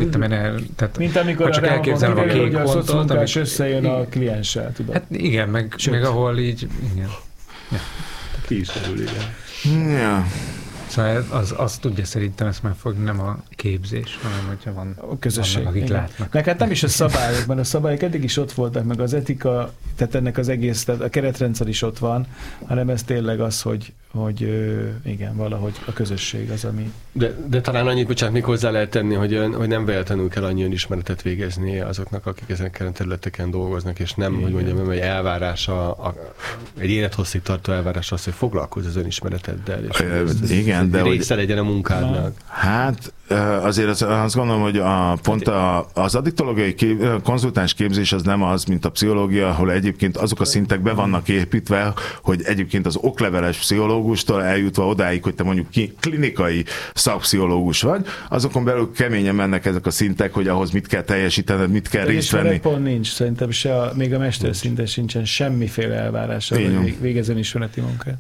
Speaker 4: Tehát,
Speaker 3: mint amikor csak elképzelem a kék pontot, a szocmunkás összejön a klienssel, tudod.
Speaker 4: Hát igen, meg, meg ahol így, igen. Ja.
Speaker 2: Ki is erről, igen.
Speaker 1: Ja.
Speaker 4: Szóval az, az tudja szerintem ezt megfogni, nem a képzés, hanem hogyha van
Speaker 3: a közösség,
Speaker 4: vannak, akik
Speaker 3: igen.
Speaker 4: látnak.
Speaker 3: Meg hát nem is a szabályokban, a szabályok eddig is ott voltak, meg az etika, tehát ennek az egész, tehát a keretrendszer is ott van, hanem ez tényleg az, hogy, hogy igen, valahogy a közösség az, ami...
Speaker 2: De, de talán annyit, bocsánat, még hozzá lehet tenni, hogy, hogy nem véletlenül kell annyi önismeretet végezni azoknak, akik ezeken a területeken dolgoznak, és nem, igen. hogy mondjam, egy elvárása, a, egy élethosszig tartó elvárás az, hogy foglalkozz az önismereteddel, és
Speaker 1: Ö, ez, igen, de
Speaker 2: része legyen a munkádnak.
Speaker 1: Hát azért az, azt gondolom, hogy a, pont a, az addiktológiai kép, konzultáns képzés az nem az, mint a pszichológia, ahol egyébként azok a szintek be vannak építve, hogy egyébként az okleveles pszichológustól eljutva odáig, hogy te mondjuk ki, klinikai szakpszichológus vagy, azokon belül keményen mennek ezek a szintek, hogy ahhoz mit kell teljesítened, mit kell részt venni.
Speaker 3: Pont nincs, szerintem se a, még a mesterszinten sincsen semmiféle elvárása, hogy végezzen ismereti munkát.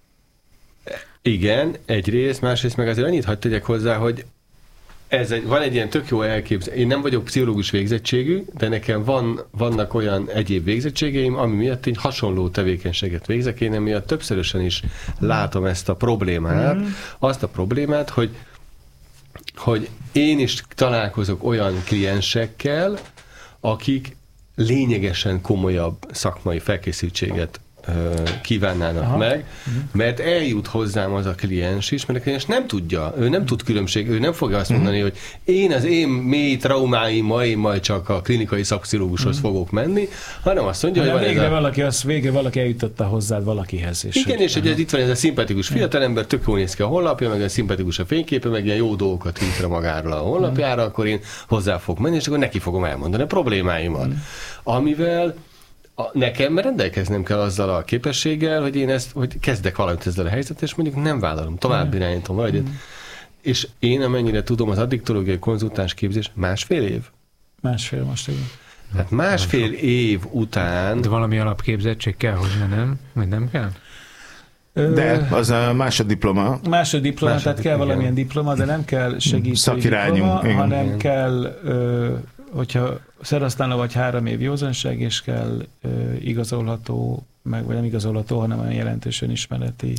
Speaker 2: Igen, egyrészt, másrészt meg azért annyit hadd tegyek hozzá, hogy ez egy, van egy ilyen tök jó elképzelés. Én nem vagyok pszichológus végzettségű, de nekem van, vannak olyan egyéb végzettségeim, ami miatt egy hasonló tevékenységet végzek. Én emiatt többszörösen is látom ezt a problémát, mm. azt a problémát, hogy, hogy én is találkozok olyan kliensekkel, akik lényegesen komolyabb szakmai felkészültséget kívánnának aha. meg, mert eljut hozzám az a kliens is, mert a kliens nem tudja, ő nem tud különbség, ő nem fogja azt mondani, hogy én az én mély traumáimmal, én majd csak a klinikai szakpszichológushoz fogok menni, hanem azt mondja,
Speaker 3: hanem
Speaker 2: hogy
Speaker 3: végre,
Speaker 2: van ez a...
Speaker 3: valaki, az, végre valaki eljutotta hozzád valakihez. És
Speaker 2: igen, hogy, és hogy ez itt van ez a szimpatikus fiatalember, tök jól néz ki a honlapja, meg a szimpatikus a fényképe, meg ilyen jó dolgokat ír magáról a honlapjára, akkor én hozzá fogok menni, és akkor neki fogom elmondani a problémáimat. Mm. Amivel A, nekem rendelkeznem kell azzal a képességgel, hogy én ezt, hogy kezdek valamit ezzel a helyzetet, és mondjuk nem vállalom, tovább irányítom valahogy. Mm. És én, amennyire tudom, az addiktológiai konzultáns képzés másfél év?
Speaker 3: Másfél most igen.
Speaker 2: Hát másfél év után...
Speaker 4: De valami alapképzettség kell, hogy nem? Vagy nem kell?
Speaker 1: De az a másoddiploma.
Speaker 3: Másoddiploma, tehát kell igen. valamilyen diploma, de nem kell segítő
Speaker 1: Szakirányú,
Speaker 3: diploma,
Speaker 1: igen.
Speaker 3: hanem
Speaker 1: igen.
Speaker 3: kell, hogyha szeraztálna vagy három év józanság, és kell igazolható, meg, vagy nem igazolható, hanem olyan jelentős önismereti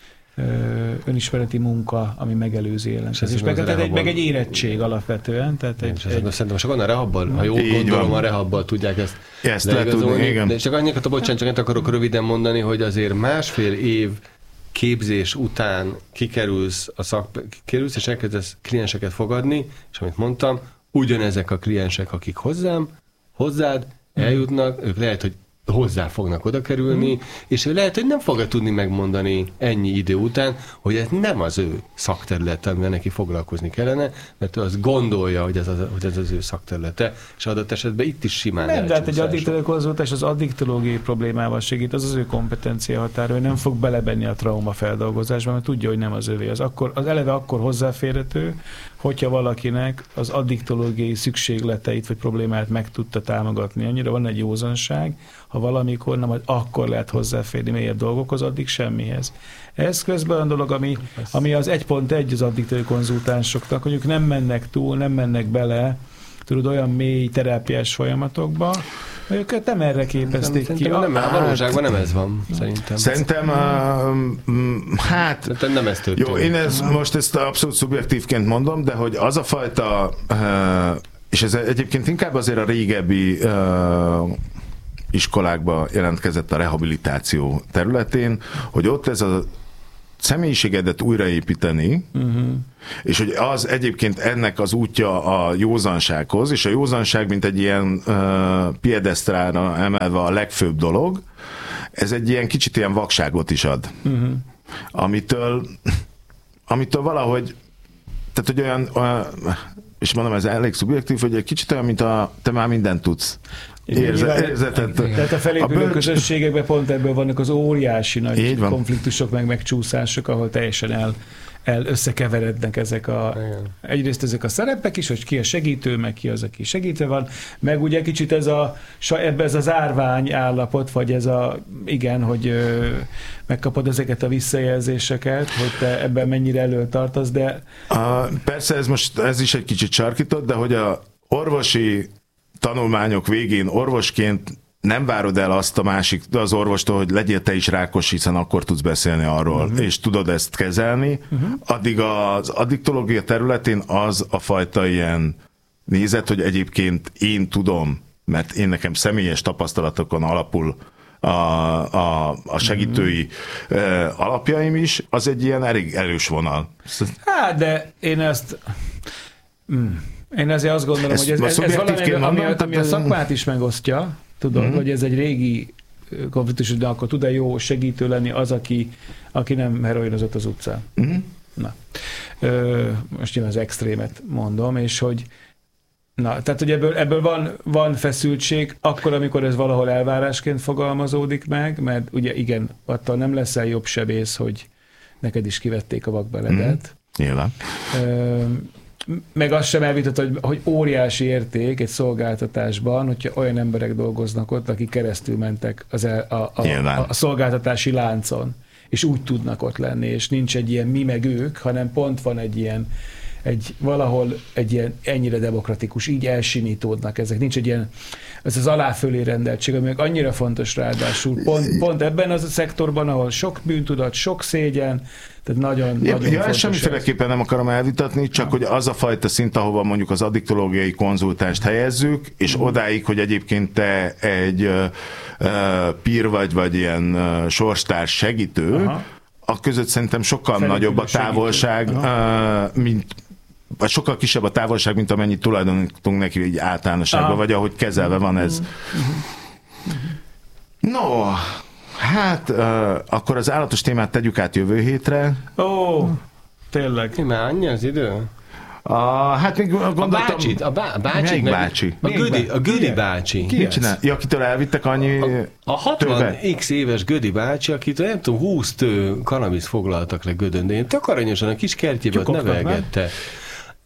Speaker 3: önismereti munka, ami megelőzi jelentkezést. Meg, tehát egy, meg egy érettség alapvetően. Tehát egy, egy...
Speaker 2: Szerintem csak a rehabbal, ha jól így gondolom, van. A rehabbal tudják ezt,
Speaker 1: ezt leigazolni. Igen.
Speaker 2: De csak annyit, bocsánat, csak akarok röviden mondani, hogy azért másfél év képzés után kikerülsz, a szak, kikerülsz és elkezdesz klienseket fogadni, és amit mondtam, ugyanezek a kliensek, akik hozzám, hozzád eljutnak, ők lehet, hogy hozzá fognak oda kerülni, mm. és ő lehet, hogy nem fogja tudni megmondani ennyi idő után, hogy ez nem az ő szakterülete, amivel neki foglalkozni kellene, mert ő azt gondolja, hogy ez az, hogy ez az ő szakterülete, és adott esetben itt is simán
Speaker 3: nem, de hát egy addiktológiai konzultás az addiktológiai problémával segít, az az ő kompetencia határa, hogy nem fog belebenni a trauma feldolgozásba, mert tudja, hogy nem az övé. Az, akkor, az eleve akkor hozzáférhető, hogyha valakinek az addiktológiai szükségleteit vagy problémát meg tudta támogatni. Annyira van egy józanság, ha valamikor nem, akkor lehet hozzáférni mélyebb dolgokhoz, addig semmihez. Ez közben olyan dolog, ami, ami az egy pont egy az addiktív konzultánsoknak, hogy ők nem mennek túl, nem mennek bele, tudod, olyan mély terápiás folyamatokba, őket nem erre képezték
Speaker 2: nem,
Speaker 3: ki.
Speaker 2: Nem, a valóságban nem ez van, szerintem.
Speaker 1: Szerintem, uh, hát...
Speaker 2: Szerintem nem ez történik.
Speaker 1: Jó, én ez, most ezt abszolút szubjektívként mondom, de hogy az a fajta, uh, és ez egyébként inkább azért a régebbi uh, iskolákba jelentkezett a rehabilitáció területén, hogy ott ez a személyiségedet újraépíteni, uh-huh. és hogy az egyébként ennek az útja a józansághoz, és a józanság, mint egy ilyen uh, piedesztrára emelve a legfőbb dolog, ez egy ilyen kicsit ilyen vakságot is ad. Uh-huh. Amitől, amitől valahogy, tehát hogy olyan, olyan, és mondom, ez elég szubjektív, hogy egy kicsit olyan, mint a te már mindent tudsz. Érze, érzeted.
Speaker 3: Tehát a felépülő a bőr... közösségekben pont ebből vannak az óriási nagy konfliktusok, meg megcsúszások, ahol teljesen el, el összekeverednek ezek a... Igen. Egyrészt ezek a szerepek is, hogy ki a segítő, meg ki az, aki segítve van, meg ugye kicsit ez a, ebbe ez az árvány állapot, vagy ez a, igen, hogy ö, megkapod ezeket a visszajelzéseket, hogy te ebben mennyire előtartasz, de...
Speaker 1: A, persze ez most, ez is egy kicsit sarkított, de hogy a orvosi tanulmányok végén orvosként nem várod el azt a másik, az orvostól, hogy legyél te is rákos, hiszen akkor tudsz beszélni arról, uh-huh. és tudod ezt kezelni. Uh-huh. Addig az addiktológia területén az a fajta ilyen nézet, hogy egyébként én tudom, mert én nekem személyes tapasztalatokon alapul a, a, a segítői uh-huh. alapjaim is, az egy ilyen elég erős vonal.
Speaker 3: Hát, de én ezt... Mm. Én azért azt gondolom, ez, hogy ez, ez, ez valami, ami, ami, ami a szakmát is megosztja, tudod, uh-huh. hogy ez egy régi konfliktus, de akkor tud-e jó segítő lenni az, aki, aki nem heroinozott az utcán. Uh-huh. Na. Ö, most én az extrémet mondom, és hogy na, tehát, hogy ebből, ebből van, van feszültség, akkor, amikor ez valahol elvárásként fogalmazódik meg, mert ugye igen, attól nem leszel jobb sebész, hogy neked is kivették a vakbeledet.
Speaker 1: Uh-huh. Nyilván. Ö,
Speaker 3: meg azt sem elvitat, hogy, hogy óriási érték egy szolgáltatásban, hogyha olyan emberek dolgoznak ott, akik keresztül mentek az el, a, a, a, a szolgáltatási láncon, és úgy tudnak ott lenni, és nincs egy ilyen mi meg ők, hanem pont van egy ilyen, egy, valahol egy ilyen ennyire demokratikus, így elsimítódnak ezek. Nincs egy ilyen, ez az aláfölé rendeltség, ami annyira fontos ráadásul. Pont, pont ebben az a szektorban, ahol sok bűntudat, sok szégyen, tehát nagyon, ja, nagyon
Speaker 1: ja, semmiféleképpen nem akarom elvitatni, csak ha. hogy az a fajta szint, ahova mondjuk az addiktológiai konzultást helyezzük, és mm. odáig, hogy egyébként te egy uh, peer vagy, vagy ilyen uh, sorstárs segítő, aha. a között szerintem sokkal Felépülő nagyobb a távolság, uh, mint vagy sokkal kisebb a távolság, mint amennyit tulajdonítunk neki egy általánosságban, vagy ahogy kezelve van ez. No, hát uh, akkor az állatos témát tegyük át jövő hétre.
Speaker 3: Ó, oh, tényleg.
Speaker 2: Már annyi az idő?
Speaker 1: A, hát még gondoltam...
Speaker 2: A bácsit, a bá, bácsi, meg,
Speaker 1: bácsi.
Speaker 2: A Gödi, a Gödi bácsi.
Speaker 1: Ki csinál? Ja, akitől elvittek annyi...
Speaker 2: A, a hatvan x éves Gödi bácsi, akitől nem tudom, húsz tő kanabisz foglaltak le Gödön, de én tök aranyosan a kis kertjében nevelgette.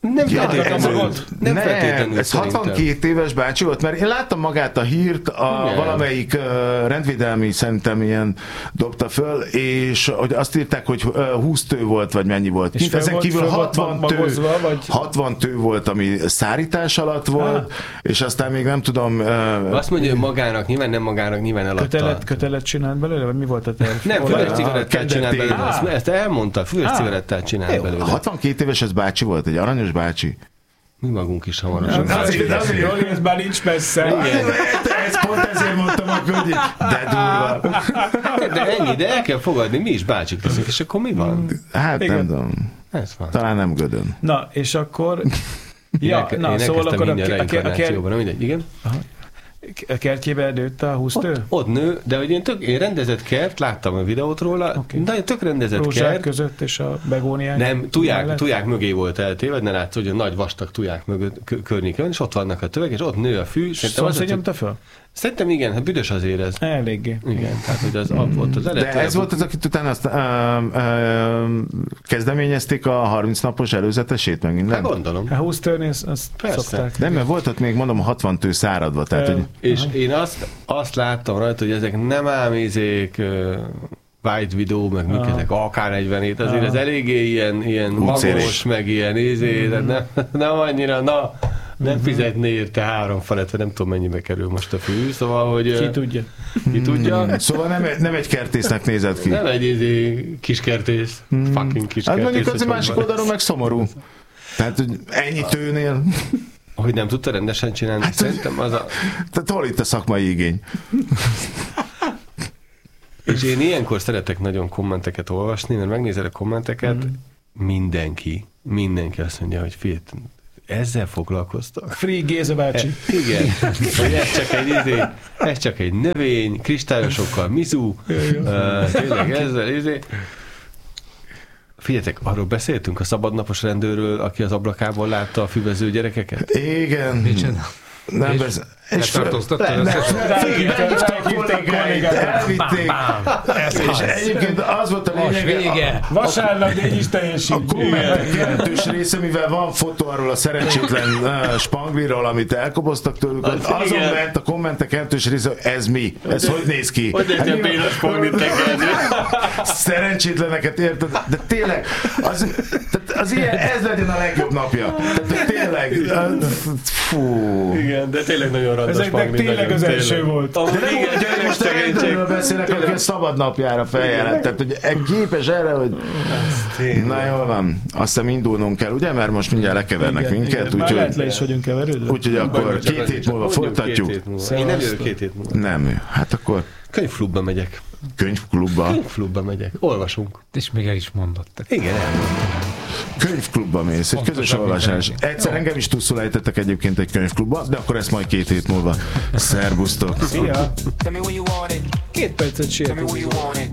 Speaker 2: Nem feltétlenül. Nem,
Speaker 1: nem
Speaker 2: feltétlenül
Speaker 1: ez hatvankét éves bácsi volt, mert én láttam magát a hírt, a valamelyik uh, rendvédelmi szerintem ilyen dobta föl, és hogy azt írták, hogy uh, húsz tő volt, vagy mennyi volt.
Speaker 3: És
Speaker 1: ezen kívül hatvan tő,
Speaker 3: vagy...
Speaker 1: hatvan tő volt, ami szárítás alatt volt, ah. és aztán még nem tudom... Uh,
Speaker 2: azt mondja, hogy magának, nyilván nem magának, nyilván eladta.
Speaker 3: Kötelet, kötelet csinált belőle, vagy mi volt a terv?
Speaker 2: Nem, füves cigarettát csinált belőle. Ezt elmondta, füves cigarettát csinált belőle.
Speaker 1: hatvankét éves ez bácsi volt, egy aranyos bácsi.
Speaker 2: Mi magunk is hamarosan.
Speaker 3: Azért, azért, Joli, ez már nincs messze.
Speaker 1: Ez pont ezért mondtam akkor, hogy de durva.
Speaker 2: De ennyi, de el kell fogadni, mi is bácsik leszünk, és akkor mi van?
Speaker 1: Hát
Speaker 3: igen.
Speaker 1: Nem tudom.
Speaker 2: Ez van.
Speaker 1: Talán nem gödön.
Speaker 3: Na, és akkor... Ja,
Speaker 2: én
Speaker 3: na, szóval akkor a, a,
Speaker 2: reinkarnációban, nem mindegy, igen.
Speaker 3: Aha. A kertjébe nőtt a húsztő?
Speaker 2: Ott, ott nő, de hogy én, tök, én rendezett kert, láttam a videót róla, okay. De tök rendezett
Speaker 3: Rózsák
Speaker 2: kert.
Speaker 3: között és a begóniák?
Speaker 2: Nem, tuják, tuják mögé volt eltéve, ne látsz, hogy a nagy vastag tuják mögött környéken, és ott vannak a tövek, és ott nő a fű.
Speaker 3: Szomszéd nyomta föl?
Speaker 2: Szerintem igen, hát büdös azért ez.
Speaker 3: Eléggé.
Speaker 2: Igen, tehát hogy az ott az eredeti.
Speaker 1: De ez volt az, akit utána azt ö, ö, kezdeményezték a harminc napos előzetesét, meg minden?
Speaker 2: Hát gondolom.
Speaker 3: A húsz tőni, azt szokták.
Speaker 1: Nem, mert volt ott még mondom hatvan tő száradva. Tehát, hogy...
Speaker 2: És aha. Én azt, azt láttam rajta, hogy ezek nem ámézék white videó, meg mik ezek, á ká negyvenhét, azért aha. Ez eléggé ilyen, ilyen magos, meg ilyen ízé, de nem, nem annyira, na, nem uh-huh. fizetné érte három felett, nem tudom mennyibe kerül most a fű, szóval, hogy...
Speaker 3: Ki tudja.
Speaker 2: Ki tudja.
Speaker 1: Mm. Szóval nem, nem egy kertésznek nézett ki.
Speaker 2: Nem egy izé, kiskertész, mm. fucking kiskertész.
Speaker 1: Hát mondjuk az a másik oldalon meg szomorú. Tehát, hogy ennyi tőnél...
Speaker 2: Hogy nem tudta rendesen csinálni, hát, szerintem az a...
Speaker 1: Tehát hol itt a szakmai igény?
Speaker 2: És én ilyenkor szeretek nagyon kommenteket olvasni, mert megnézel a kommenteket, mm. mindenki, mindenki azt mondja, hogy figyelj, ezzel foglalkoztak.
Speaker 3: Free Géza bácsi.
Speaker 2: E, igen, hogy ez csak egy izé, ez csak egy növény, kristályosokkal mizu, uh, tényleg ezzel izé. Figyeljetek, arról beszéltünk a szabadnapos rendőrről, aki az ablakából látta a füvező gyerekeket?
Speaker 1: Igen.
Speaker 4: Micsoda?
Speaker 1: Nem beszél.
Speaker 4: És tartóztatta?
Speaker 1: Elvitték. És egyébként az volt a lényeg.
Speaker 3: Vasárnap négy is teljesít.
Speaker 1: A kommentek jelentős része, mivel van fotó arról a szerencsétlen spangliról, amit elkoboztak tőlük, azon ment a kommentek jelentős része, ez mi? Ez hogy néz ki?
Speaker 2: Hogy egy ilyen béna spanglit tekerni?
Speaker 1: Szerencsétleneket érted? De tényleg, az, az ilyen, ez legyen a legjobb napja. Tehát tényleg, fú.
Speaker 2: Igen, de tényleg nagyon
Speaker 3: ezeknek tényleg az első volt.
Speaker 1: De nem úgy, hogy most erről beszélek, aki a szabad napjára feljelent. Tehát, hogy képes erre, hogy... Na jól van, azt hiszem indulnunk kell, ugye? Mert most mindjárt lekevernek minket.
Speaker 3: Már lehet le is vagyunk keverődve.
Speaker 1: Úgyhogy akkor két hét múlva folytatjuk.
Speaker 2: Én nem jövök két hét múlva.
Speaker 1: Nem, hát akkor...
Speaker 2: Könyvklubba megyek.
Speaker 1: Könyvklubba?
Speaker 2: Könyvklubba megyek. Olvasunk.
Speaker 4: És még el is mondott.
Speaker 2: Igen, elmondtam.
Speaker 1: Könyvklubba mész, egy közös olvasás. Egyszer engem is tusszul ejtettek egyébként egy könyvklubba, de akkor ezt majd két hét múlva. Szerbusztok!
Speaker 3: Szia! Két percet sértünk.